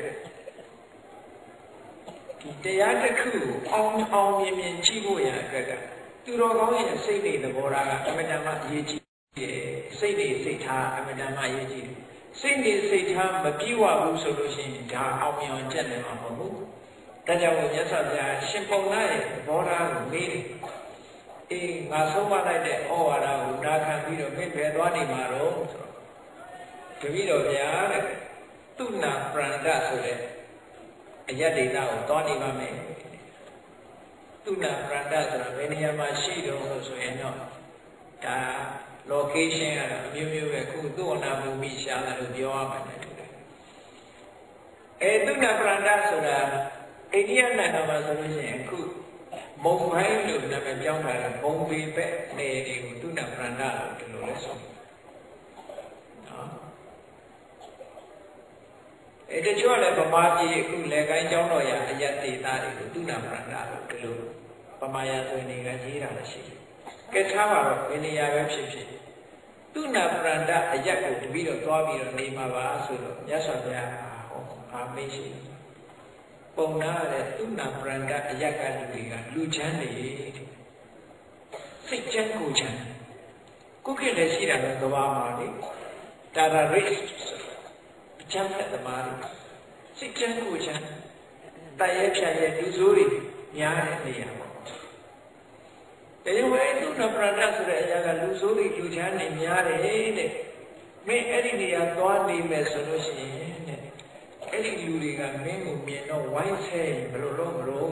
ဒီတရားတစ်ခုကိုအောင်မြင်မြင်ကြည့်ဖို့ရန်အတွက်ကသူတော်ကောင်းရဲ့စိတ်တွေသဘောထားကအမှန်တမ်းအရေးကြီးတယ်စိတ်တွေစိတ်ထားအမှန်တမ်းအရေးကြီးတယ်စိတ်တွေစိတ်ထားမပြည့်ဝဘူးဆိုလို့ရှိရင်ဒါအောင်မြင်ကျက်နေမှာမဟုတ်ဘူးဒါကြောင့်မြတ်စွာဘုရားရှင်ပုံနာရဲ့သဘောထားကိုမေးတယ်အေးငါဆုံးမလိုက်တဲ့ဩဝါဒကိုနာခံပြီးတော့မင်းဘယ်သွားနေမှာတော့ဆိုတော့တပည့်တော်ဗျာတဲ့သူနာပရန္တဆိုတဲ့အယတ္တိတာကိုသွားနေပါမယ်သူနာပရန္တဆိုတာဘယ်နေရာမှာရှိတော့လို့ဆိုရင်တော့ဒါ location ကတော့အမျိုးမျိုးပဲခုသူ့အနာဘူမိရှာလာလို့ပြောရမှာလေတူတယ်သူနာပရန္တဆိုတာအိန္ဒိယနိုင်ငံမှာဆိုလို့ရှိရင်အခုမုံဘိုင်းလို့နာမည်ပြောင်းထားတာဘုံပေပဲနေတွေကိုသူနာပရန္တလို့ဒီလိုလဲဆိုတချို့လည်းဗမာပြည်အခုလေကိုင်းကျောင်းတော်ရအယက်ဒေတာတွေကိုသူနာပရန္တလို့ဒီလိုဗမာရဆိုနေကရေးတာလည်းရှိတယ်ကဲထားပါတော့ဘယ်နေရာပဲဖြစ်ဖြစ်သူနာပရန္တအယက်ကိုတပည့်တော့သွားပြီးတော့နေမှာပါဆိုတော့မြတ်စွာဘုရားအာမေးရှိပုံနာတဲ့သူနာပရန္တအယက်ကလူတွေကလူချမ်းနေစိတ်ချမ်းကိုချမ်းကိုယ်ကလည်းရှိတာပဲကဘာမှာလေတာရာရစ်ချမ်းတဲ့သမားတွေစိတ်ချမ်းကိုချမ်းတရရဲ့ဖြတ်ရဲ့လူဆိုးတွေများတဲ့နေရာပေါ့တရားဝင်သူနာပရန္တဆိုတဲ့အရာကလူဆိုးတွေလူချမ်းနေများတယ်တဲ့မင်းအဲ့ဒီနေရာသွားနေမယ်ဆိုလို့ရှိရင်အဲ့ဒီလူတွေကမင်းကိုမြင်တော့ဝိုင်းဆဲဘယ်လိုလုပ်မလို့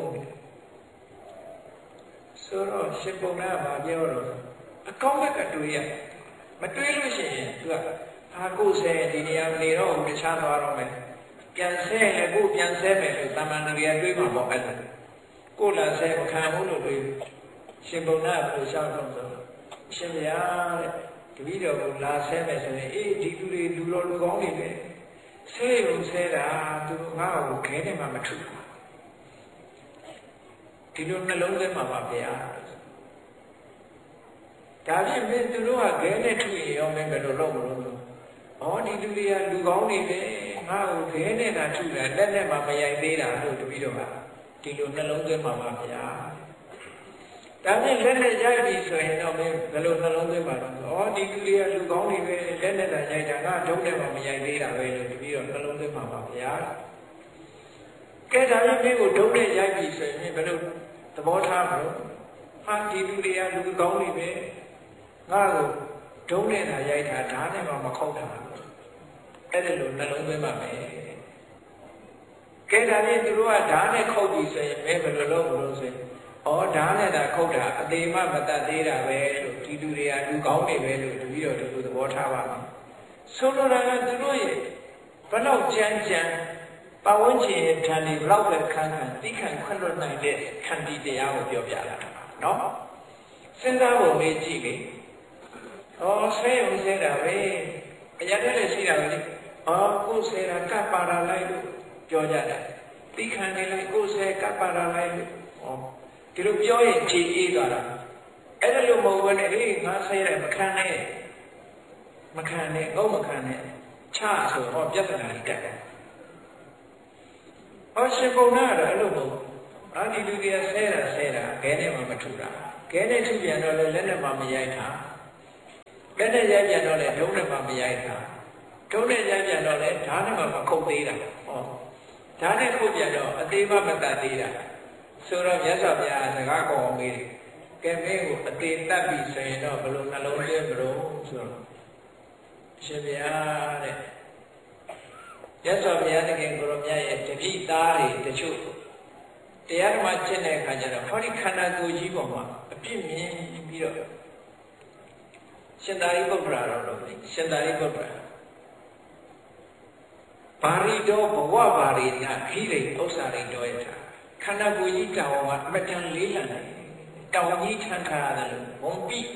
ဆိုတော့ရှင်ပုံနာကပြောတော့အကောင်းကတွေ့ရမတွေ့လို့ရှိရင်သူကအာကိုဆဲဒီနေရာနေတော့တခြားသွားတော့မယ်ပြန်ဆဲလည်းကိုပြန်ဆဲမယ်လို့တာမန်တွေကတွေးမှာပေါ့အဲ့ဒါကိုလာဆဲမခံဘူးလို့တွေးရှင်ပုံနာကပြောရှောက်တော့ဆိုရှင်ဗျာတဲ့တပည့်တော်ကလာဆဲမယ်ဆိုရင်အေးဒီလူတွေလူတော်လူကောင်းတွေပဲဆဲရုံဆဲတာသူတို့ငါ့ကိုခဲနေမှမထုဘူးဒီလိုနှလုံးထဲမှာပါဗျာဒါဖြင့်မင်းသူတို့ကခဲနဲ့ထုရင်ရောမင်းဘယ်လိုလုပ်မလို့ဒီလူတွေကလူကောင်းတွေပဲငါ့ကိုခဲနဲ့တာထုတာလက်နဲ့မှမရိုက်သေးတာလို့တပည့်တော်ကဒီလိုနှလုံးထဲမှာပါဗျာဒါဖြင့်လက်နဲ့ရိုက်ပြီဆိုရင်တော့မင်းဘယ်လိုနှလုံးသွင်းပါတော့ဒီလူတွေကလူကောင်းတွေပဲလက်နဲ့တာရိုက်တာငါဒုံးနဲ့မှမရိုက်သေးတာပဲလို့တပည့်တော်နှလုံးသွင်းပါပါဗျာကဲဒါဖြင့်မင်းကိုဒုံးနဲ့ရိုက်ပြီဆိုရင်ဘယ်လိုသဘောထားမလို့ဒီလူတွေကလူကောင်းတွေပဲငါ့ကိုဒုံးနဲ့တာရိုက်တာဓာတ်နဲ့မှမခုတ်တာအဲ့ဒါလိုနှလုံးသွင်းပါမယ်ကဲဒါဖြင့်သူတို့ကဓာတ်နဲ့ခုတ်ပြီဆိုရင်ဘယ်လိုလုပ်မလို့ဆိုရင်ဓာတ်နဲ့တာခုတ်တာအသေးမှမတတ်သေးတာပဲလို့ဒီလူတွေကလူကောင်းတွေပဲလို့တပည့်တော်တို့သဘောထားပါမယ်ဆိုလိုတာကသူတို့ရဲ့ဘလောက်ကြမ်းကြမ်းပတ်ဝန်းကျင်ရဲ့ဓာတ်တွေဘလောက်ပဲခံခံသိခံခွင့်လွတ်နိုင်တဲ့ခန္တီတရားကိုပြောပြလာတာပါနော်စဉ်းစားဖို့မေးကြည့်လေဆဲရုံဆဲတာပဲအရာတည်းလည်းရှိတာပဲလေကိုယ်ဆဲတာကပ်ပါလာလိုက်လို့ပြောကြတာသိခံနေလိုက်ကိုယ်ဆဲကပ်ပါလာလိုက်လို့ဒီလိုပြောရင်ခြေအေးသွားတာအဲ့ဒါလို့မဟုတ်ဘဲနဲ့ဟေးငါဆဲတယ်မခံနဲ့ငုံမခံနဲ့ချဆိုတော့ပြဿနာတက်တယ်ဟောရှင်ပုံနာကတော့အဲ့လိုမဟုတ်အာဒီလူတွေကဆဲတာခဲနဲ့မှမထူတာခဲနဲ့ထူပြန်တော့လည်းလက်နဲ့မှမရိုက်တာလက်နဲ့ရိုက်ပြန်တော့လည်းဒုံးနဲ့မှမရိုက်တာဒုံးနဲ့ရိုက်ပြန်တော့လည်းဓာတ်နဲ့မှမခုတ်သေးတာဟောဓာတ်နဲ့ခုတ်ပြန်တော့အသေးမှမတတ်သေးတာဆိုတော့မြတ်စွာဘုရားစကားကောင်းမေးတယ်ကဲမင်းကိုအသေးတတ်ပြီဆိုရင်တော့ဘယ်လိုနှလုံးသွင်းမလို့ဆိုတော့ရှင်ဘုရားတဲ့မြတ်စွာဘုရားတကယ်ကိုရောမြတ်ရဲ့တပိသားတွေတချို့တရားဓမ္မကျင့်တဲ့အခါကျတော့ဟောဒီခန္ဓာကိုယ်ကြီးပေါ်မှာအပြစ်မြင်ပြီးတော့ရှင်သာရိပုတ္တရာတော်ရှင်သာရိပုတ္တရာဘာရိတောဘဝဘာရိနာခိရိဥစ္စာရိတောယထာခန္ဓာကိုယ်ကြီးတောင်ကအမတန်လေးလံတယ်တောင်ကြီးထန်ခါရတယ်လို့ဝန်ပြီး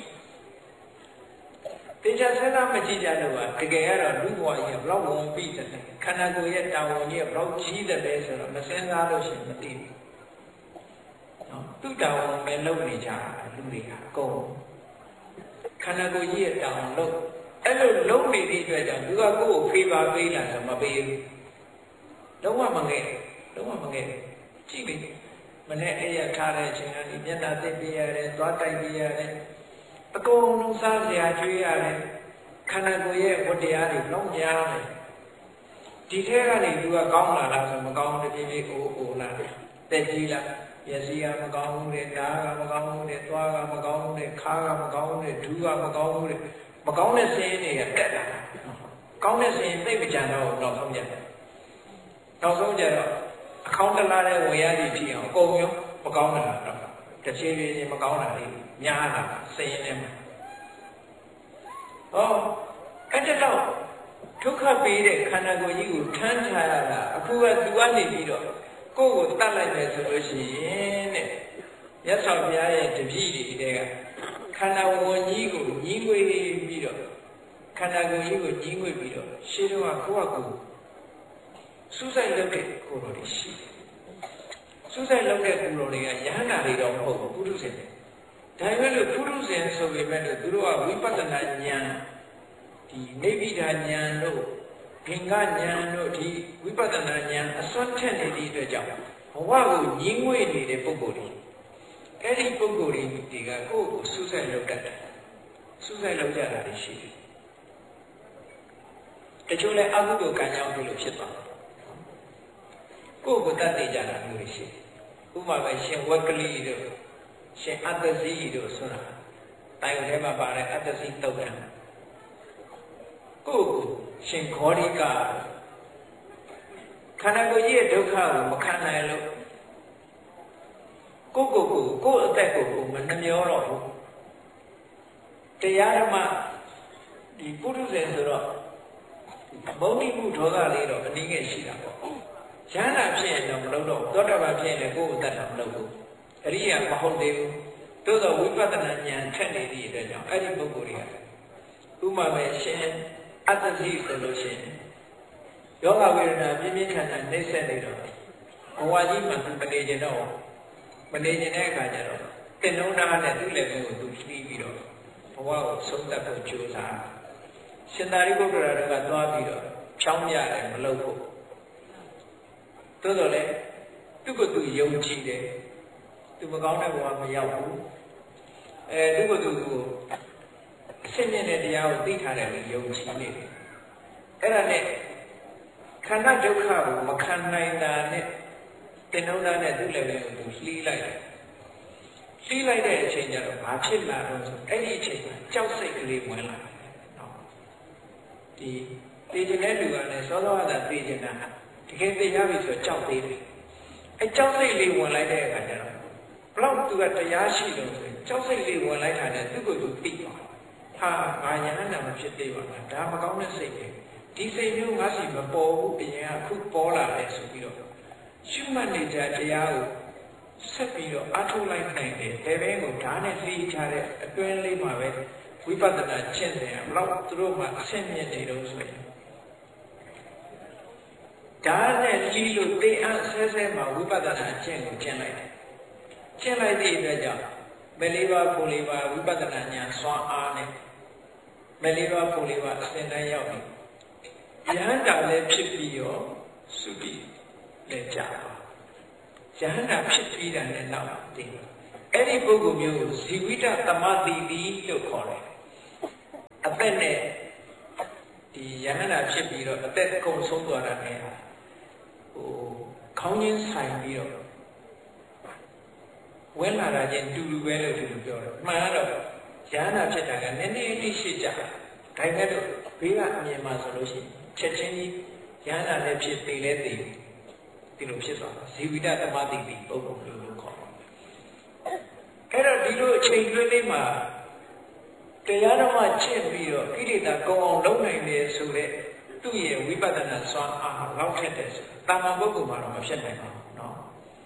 တရားစကားမကြည့်ကြလို့ကတကယ်ကတော့လူဘဝကြီးဘလောက်ဝန်ပြီးတယ်ခန္ဓာကိုယ်ရဲ့တောင်ကြီးဘလောက်ကြီးတယ်လဲဆိုတော့မစင်စားလို့ရှိရင်မသိဘူးနော်သူ့တောင်ပဲလုပ်နေကြလူတွေကအကုန်ခန္ဓာကိုယ်ကြီးရဲ့တောင်လုပ်အဲ့လိုလုံးနေတဲ့အတွက်ကြောင့်သူကကိုယ့်ကိုဖေးပါပေးလာဆိုမပေးဘူးလုံးဝမငဲ့ကြည့်ပြီမနဲ့အဲ့ရထားတဲ့အချိန်ကနေမျက်နှာသိပ်ပြရတယ်သွားတိုက်ပြရတယ်အကုန်လုံးစားစရာကျွေးရတယ်ခန္ဓာကိုယ်ရဲ့ဝတ္တရားတွေလုံးများတယ်ဒီထဲကနေသူကကောင်းလာလားဆိုမကောင်းတဲ့ပြေးပြေးအိုလာတက်ကြီးလားမျက်စိကမကောင်းဘူးတဲ့နားကမကောင်းဘူးတဲ့သွားကမကောင်းဘူးတဲ့ခါးကမကောင်းဘူးတဲ့ဒူးကမကောင်းဘူးတဲ့မကောင်းတဲ့စင်းတွေကတက်လာကောင်းတဲ့စင်းသိပ်မကြံတော့နောက်ဆုံးကြတော့အခေါင်းတလားတဲ့ဝေရည်ဖြစ်အောင်အကုန်လုံးမကောင်းတာတော့တချေချင်းမကောင်းတာတွေများလာစင်းနေမှာဟောအဲ့တော့ဒုက္ခပေးတဲ့ခန္ဓာကိုယ်ကြီးကိုထမ်းထားရတာအခုကသူကနေပြီးတော့ကိုယ့်ကိုတတ်လိုက်တယ်ဆိုလို့ရှိရင်တဲ့မြတ်စွာဘုရားရဲ့တပည့်တွေကခန္ဓာဝန်ကြီးကိုညီးငွေပြီးတော့ခန္ဓာကိုယ်ကြီးကိုညီးငွေပြီးတော့ရှင်းတော့ကိုယ့်ကိုစူးစိုက်လုပ်တဲ့ကိုယ်တော်တွေရှိတယ်စူးစိုက်လုပ်တဲ့ကိုယ်တော်တွေကယဟန္တာတွေတော့မဟုတ်ဘူးပုထုဇဉ်တွေဒါပေမဲ့လို့ပုထုဇဉ်ဆိုပေမဲ့လို့သူတို့ကဝိပဿနာဉာဏ်ဒီနေဗိဒာဉာဏ်တို့ဂင်္ဂဉာဏ်တို့ဒီဝိပဿနာဉာဏ်အစွမ်းထက်နေတဲ့အတွက်ကြောင့်ဘဝကိုညှင်းငွေ့နေတဲ့ပုဂ္ဂိုလ်တွေအဲ့ဒီပုဂ္ဂိုလ်တွေကကိုယ့်ကိုစူးစိုက်လုပ်တတ်တယ်စူးစိုက်လုပ်ကြတာရှိတယ်တချို့လည်းအကုသိုလ်ကံကြောင့်ဒီလိုဖြစ်သွားတယ်ကိုယ့်ကိုတတ်သိကြတာမျိုးရှိတယ်ဥပမာပဲရှင်ဝက်ကလေးတို့ရှင်အတ္တဇီတို့ဆိုတာတိုင်ထဲမှာပါတဲ့အတ္တဇီတုတ်တယ်ကိုယ်ရှင်ဂေါရိကခန္ဓာကိုယ်ကြီးရဲ့ဒုက္ခကိုမခံနိုင်လို့ကိုယ်အသက်ကိုမနှမျောတော့ဘူးတရားဓမ္မဒီပုထုဇဉ်ဆိုတော့ဘုံတိမှုဒေါသလေးတော့အနည်းငယ်ရှိတာပေါ့ရဟန္တာဖြစ်ရင်တော့မလုပ်တော့သောတာပန်ဖြစ်ရင်လည်းကိုယ်အသက်တော့မလုပ်ဘူးအရိယာမဟုတ်သေးဘူးသို့သောဝိပဿနာဉာဏ်ထက်နေသည့်အတွက်ကြောင့်အဲ့ဒီပုဂ္ဂိုလ်တွေကဥပမာပဲရှင်အတ္တဇိဆိုလို့ရှိရင်ယောဂဝေဒနာပြင်းပြင်းထန်ထန်နှိမ့်ဆက်နေတော့ဘဝကြီးမှာသူမနေကျင်တော့မနေကျင်တဲ့အခါကျတော့တင်လုံးသားနဲ့သူ့လက်ကိုသူဖြီးပြီးတော့ဘဝကိုဆုံးသက်ဖို့ကြိုးစားရှင်သာရိပုတ္တရာကသွားပြီးတော့ဖြောင်းပြတယ်မလုပ်ဖို့သို့တော်လည်းသူ့ကိုယ်သူယုံကြည်တယ်သူမကောင်းတဲ့ဘဝမရောက်ဘူးသူ့ကိုယ်သူအရှင်းတဲ့တရားကိုသိထားတယ်လို့ယုံကြည်နေတယ်အဲ့ဒါနဲ့ခန္ဓာဒုက္ခကိုမခံနိုင်တာနဲ့တင်နှုံးသားနဲ့သူ့လည်းပဲသူလှီးလိုက်တယ်လှီးလိုက်တဲ့အချိန်ကျတော့ဘာဖြစ်လာတော့ဆိုအဲ့ဒီအချိန်မှာကြောက်စိတ်ကလေးဝင်လာတယ်နော်ဒီသိကျင်တဲ့လူကလည်းစောစောကသိကျင်တာတကယ်သိရပြီဆိုကြောက်သေးတယ်အဲ့ကြောက်စိတ်လေးဝင်လိုက်တဲ့အခါကျတော့ဘလောက်သူကတရားရှိလို့ဆိုကြောက်စိတ်လေးဝင်လိုက်တာနဲ့သူ့ကိုယ်သူသိသွားဟာငါယဟန္တာမဖြစ်သေးပါဘူးဒါမကောင်းတဲ့စိတ်ပဲဒီစိတ်မျိုးငါစီမပေါ်ဘူးအရင်ကအခုပေါ်လာတယ်ဆိုပြီးတော့ရှုမှတ်နေကြတရားကိုဆက်ပြီးတော့အထုတ်လိုက်နိုင်တယ်ဘယ်ဘဲကိုဓာတ်နဲ့လှီးချတဲ့အတွင်းလေးမှာပဲဝိပဿနာကျင့်တယ်ဘလောက်သူတို့မှအဆင့်မြင့်နေတော့ဆိုရင်ဓာတ်နဲ့လှီးလို့သိအားဆဲဆဲမှာဝိပဿနာကျင့်ကိုကျင့်လိုက်တယ်ကျင့်လိုက်တဲ့အတွက်ကြောင့်မလေးပါဖို့လေးပါဝိပဿနာဉာဏ်စွမ်းအားနဲ့မလေးပါဖို့လေးပါအစဉ်တိုင်းရောက်ပြီယဟန္တာလည်းဖြစ်ပြီးရောသုတိလည်းကြာပါယဟန္တာဖြစ်ပြီးတာနဲ့နောက်သိအဲ့ဒီပုဂ္ဂိုလ်မျိုးကိုဇီဝိတသမတိတိလို့ခေါ်တယ်အသက်နဲ့ဒီယဟန္တာဖြစ်ပြီးတော့အသက်ကုန်ဆုံးသွားတာနဲ့ခေါင်းချင်းဆိုင်ပြီးတော့ဝင်လာတာချင်းတူတူပဲလို့သူပြောတယ်မှန်တော့ယဟန္တာဖြစ်တာကနည်းနည်းလေးရှိကြဒါပေမဲ့တော့ဘေးကအမြင်မှာဆိုလို့ရှိရင်ချက်ချင်းကြီးယဟန္တာလည်းဖြစ်သေးလဲသေးဒီလိုဖြစ်သွားတာဇီဝိတသမတိတိပုဂ္ဂိုလ်လို့ခေါ်တယ်အဲ့တော့ဒီလိုအချိန်တွင်းလေးမှာတရားတော်မှကျင့်ပြီးတော့ကိလေသာကုန်အောင်လုပ်နိုင်တယ်ဆိုတဲ့သူ့ရဲ့ဝိပဿနာစွမ်းအားလောက်ထက်တယ်ဆိုတာမန်ပုဂ္ဂိုလ်မှာတော့မဖြစ်နိုင်ပါဘူးနော်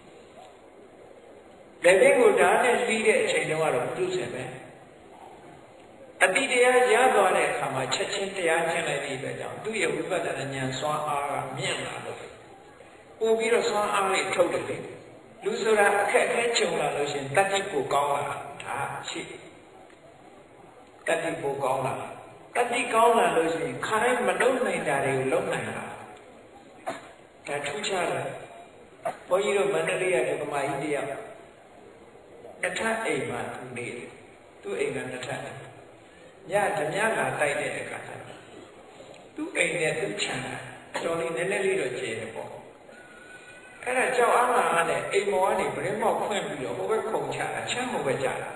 လက်လေးကိုဓာတ်နဲ့လှီးတဲ့အချိန်တုန်းကတော့ပြုစင်ပဲအတိတရားရသွားတဲ့အခါမှာချက်ချင်းတရားကျင့်လိုက်ပြီးပဲကြောင့်သူ့ရဲ့ဝိပဿနာဉာဏ်စွမ်းအားကမြင့်လာလို့ပို့ပြီးတော့စွမ်းအားလေးထုတ်တယ်လေလူဆိုတာအခက်အခဲကြုံလာလို့ရှိရင်တတိကိုကောင်းလာဒါရှိတတိပိုကောင်းလာတတိကောင်းလာလို့ရှိရင်ခါတိုင်းမလုပ်နိုင်တာတွေကိုလုပ်နိုင်တာဒါထူးခြားတယ်ဘုန်းကြီးတို့မန္တလေးကဒီကမာကြီးတရားတစ်ထပ်အိမ်မှာသူနေတယ်သူ့အိမ်ကတစ်ထပ်ညဓမြလာတိုက်တဲ့အခါကျတော့သူ့အိမ်နဲ့သူ့ခြံတော်လေးနည်းနည်းလေးတော့ကျဲတယ်ပေါ့အဲ့ဒါကြောက်အားမှာနဲ့အိမ်မော်ကနေဗရင်းမောက်ဖွင့်ပြီးတော့ဟိုဘက်ခုံချတာချမ်းဟိုဘက်ကြတာ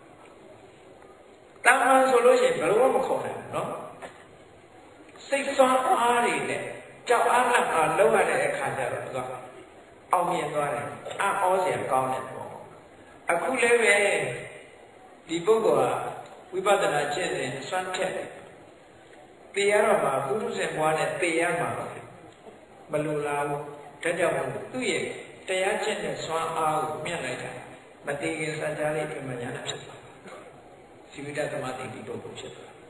တမန်ဆိုလို့ရှိရင်ဘယ်လိုမှမခုံနိုင်ဘူးနော်စိတ်ဆွမ်းအားတွေနဲ့ကြောက်အားနဲ့အားလုံးရတဲ့အခါကျတော့သူကအောင်မြင်သွားတယ်အောစရာကောင်းတယ်ပေါ့အခုလည်းပဲဒီပုဂ္ဂိုလ်ကဝိပဿနာကျင့်တဲ့စွမ်းထက်တေရတော့မှာပုထုဇဉ်ဘွားနဲ့တေရမှာမလိုလားဘူးဒါကြောင့်သူ့ရဲ့တရားကျင့်တဲ့စွမ်းအားကိုမြင့်လိုက်တာမတည်ခင်စံကြားလေးပြမညာနဲ့ဖြစ်သွားဇီဝိတသမတိတိပုဂ္ဂိုလ်ဖြစ်သွား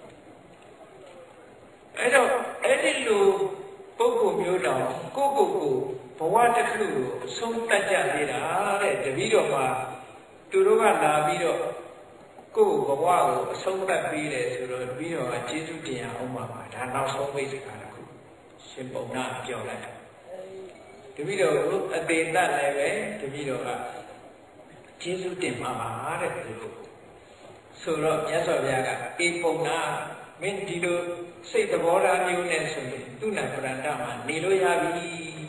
အဲ့တော့အဲ့ဒီလိုပုဂ္ဂိုလ်မျိုးတောင်ကိုယ့်ကိုယ်ကိုဘဝတစ်ခုကိုဆုံးတတ်ကြသေးတာတဲ့တပည့်တော်မှာသူတို့ကလာပြီးတော့ကိုယ့်ဘဝကိုအဆုံးသတ်ပြီးတယ်ဆိုတော့တပည့်တော်ကကျေးဇူးတင်အောင်ပါဒါနောက်ဆုံးမိတ်စကားတစ်ခုရှင်ပုံနာပြောလိုက်တပည့်တော်အသေးတတ်လည်းပဲတပည့်တော်ကကျေးဇူးတင်ပါပါတဲ့သူတို့ဆိုတော့မြတ်စွာဘုရားကအေပုံနာမင်းဒီလိုစိတ်သဘောထားမျိုးနဲ့ဆိုရင်သူ့နာပရန္တမှာနေလို့ရပြီ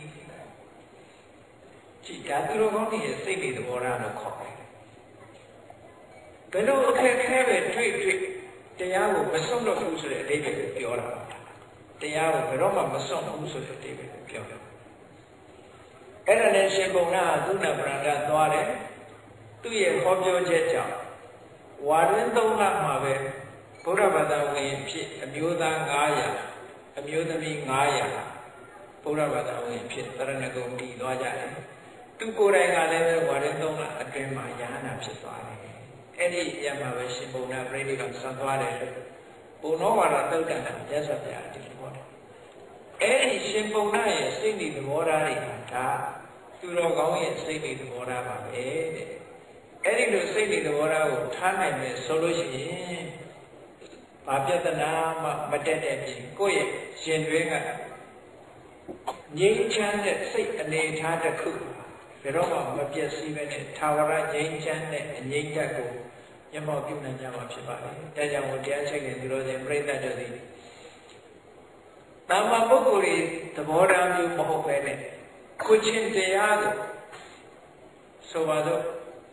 ကြည်ဒါသူတော်ကောင်းတွေရဲ့စိတ်တွေသဘောထားလို့ခေါ်တယ်ဘယ်လိုအခက်ခဲပဲတွေ့တရားကိုမစွန့်လို့ဘူးဆိုတဲ့အဓိပ္ပာယ်ကိုပြောတာတရားကိုဘယ်တော့မှမစွန့်ဘူးဆိုတဲ့အဓိပ္ပာယ်ကိုပြောတယ်အဲ့ဒါနဲ့ရှင်ပုံနာသူ့နာပရန္တသွားတယ်သူ့ရဲ့ဟောပြောချက်ကြောင့်ဝါတွင်3လမှာပဲဘုရားဘာသာဝင်ဖြစ်အမျိုးသား900အမျိုးသမီး900ဘုရားဘာသာဝင်ဖြစ်သရဏဂုံတည်သွားကြတယ်သူကိုယ်တိုင်ကလည်းဝါတွင်3လအတွင်းမှာယဟနာဖြစ်သွားတယ်အဲ့ဒီရမှာပဲရှင်ဘုံနာပြိဋိကဆံသွားတယ်ဘုံတော်ဝါဒတုတ်တန်တာရသော်ပြဒီလိုပေါ့အဲ့ဒီရှင်ဘုံနာရဲ့စိတ်ဓာတ်သဘောထားတွေကဒါသူတော်ကောင်းရဲ့စိတ်ဓာတ်သဘောထားပါပဲတဲ့အဲ့ဒီလိုစိတ်ဓာတ်သဘောထားကိုထားနိုင်မယ်ဆိုလို့ရှိရင်ဘာပြဿနာမှမတက်တဲ့ပြင်ကိုယ့်ရဲ့ရှင်တွင်းကငြိမ်းချမ်းတဲ့စိတ်အနေထားတစ်ခုဘယ်တော့မှမပြည့်စည်ပဲနဲ့သာဝရငြိမ်းချမ်းတဲ့အငြိမ့်တက်ကိုမျက်မှောက်ပြုနိုင်ကြမှာဖြစ်ပါတယ်။ဒါကြောင့်တရားချက်ခင်သူတော်စင်ပြိဿတ်တို့သည်တာမန်ပုဂ္ဂိုလ်တွေသဘောထားမျိုးမဟုတ်ပဲနဲ့ကိုချင်းတရားကိုဆိုပါတော့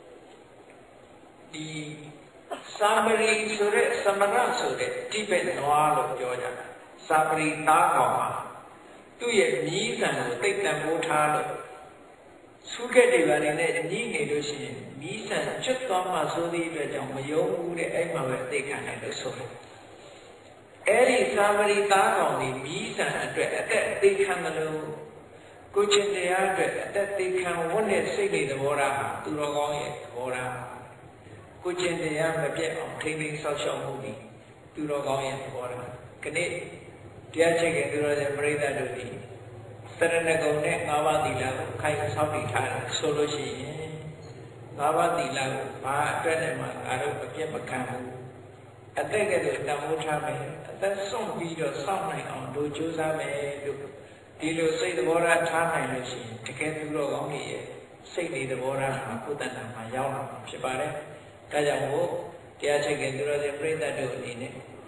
ဒီစာမရီဆိုတဲ့သမဏဆိုတဲ့တိဘက်နွားလို့ပြောကြတာစာမရီသားကောင်မှာသူ့ရဲ့မြည်ဆံကိုတိတ်တန်ဖိုးထားလို့သုခက်တွေပါနဲ့အနည်းနေလို့ရှိရင်မြည်ဆံကျွတ်သွားမှဆိုသည့်အတွက်ကြောင့်မယုံဘူးတဲ့အဲ့မှာပဲသိခံတယ်လို့ဆိုတယ်အဲ့ဒီစာမရီသားကောင်ဒီမြည်ဆံအတွက်အသက်သိခံမလို့ကိုချင်းတရားအတွက်အသက်သိခံဝတ်တဲ့စိတ်တွေသဘောထားဟာသူတော်ကောင်းရဲ့သဘောထားကိုကျင့်တရားမပြတ်အောင်ထိမ့်သိမ်းဆောက်ရှောက်မှုဒီသူတော်ကောင်းရဲ့သဘောထားခဏတရားချက်ကသူတော်ရဲ့ပရိသတ်တို့ဒီတရဏဂုံနဲ့၅ပါးသီလကိုခိုင်ဆောက်တည်ထားတယ်ဆိုလို့ရှိရင်၅ပါးသီလကိုဘာအတွက်နဲ့မှငါတို့အပြတ်မခံဘူးအသက်ကတည်းကတမိုးထားမယ်အသက်ဆုံးပြီးတော့စောင့်နိုင်အောင်တို့ကြိုးစားမယ်လို့ဒီလိုစိတ်သဘောထားထားနိုင်လို့ရှိရင်တကယ်သူတော်ကောင်းတွေရဲ့စိတ်တွေသဘောထားဟာကိုယ်တဏ္ဍာမှာရောက်လာမှာဖြစ်ပါတယ်ဒါကြောင့်မို့တရားချက်ကသူတော်စင်ပြိဿတို့အနေနဲ့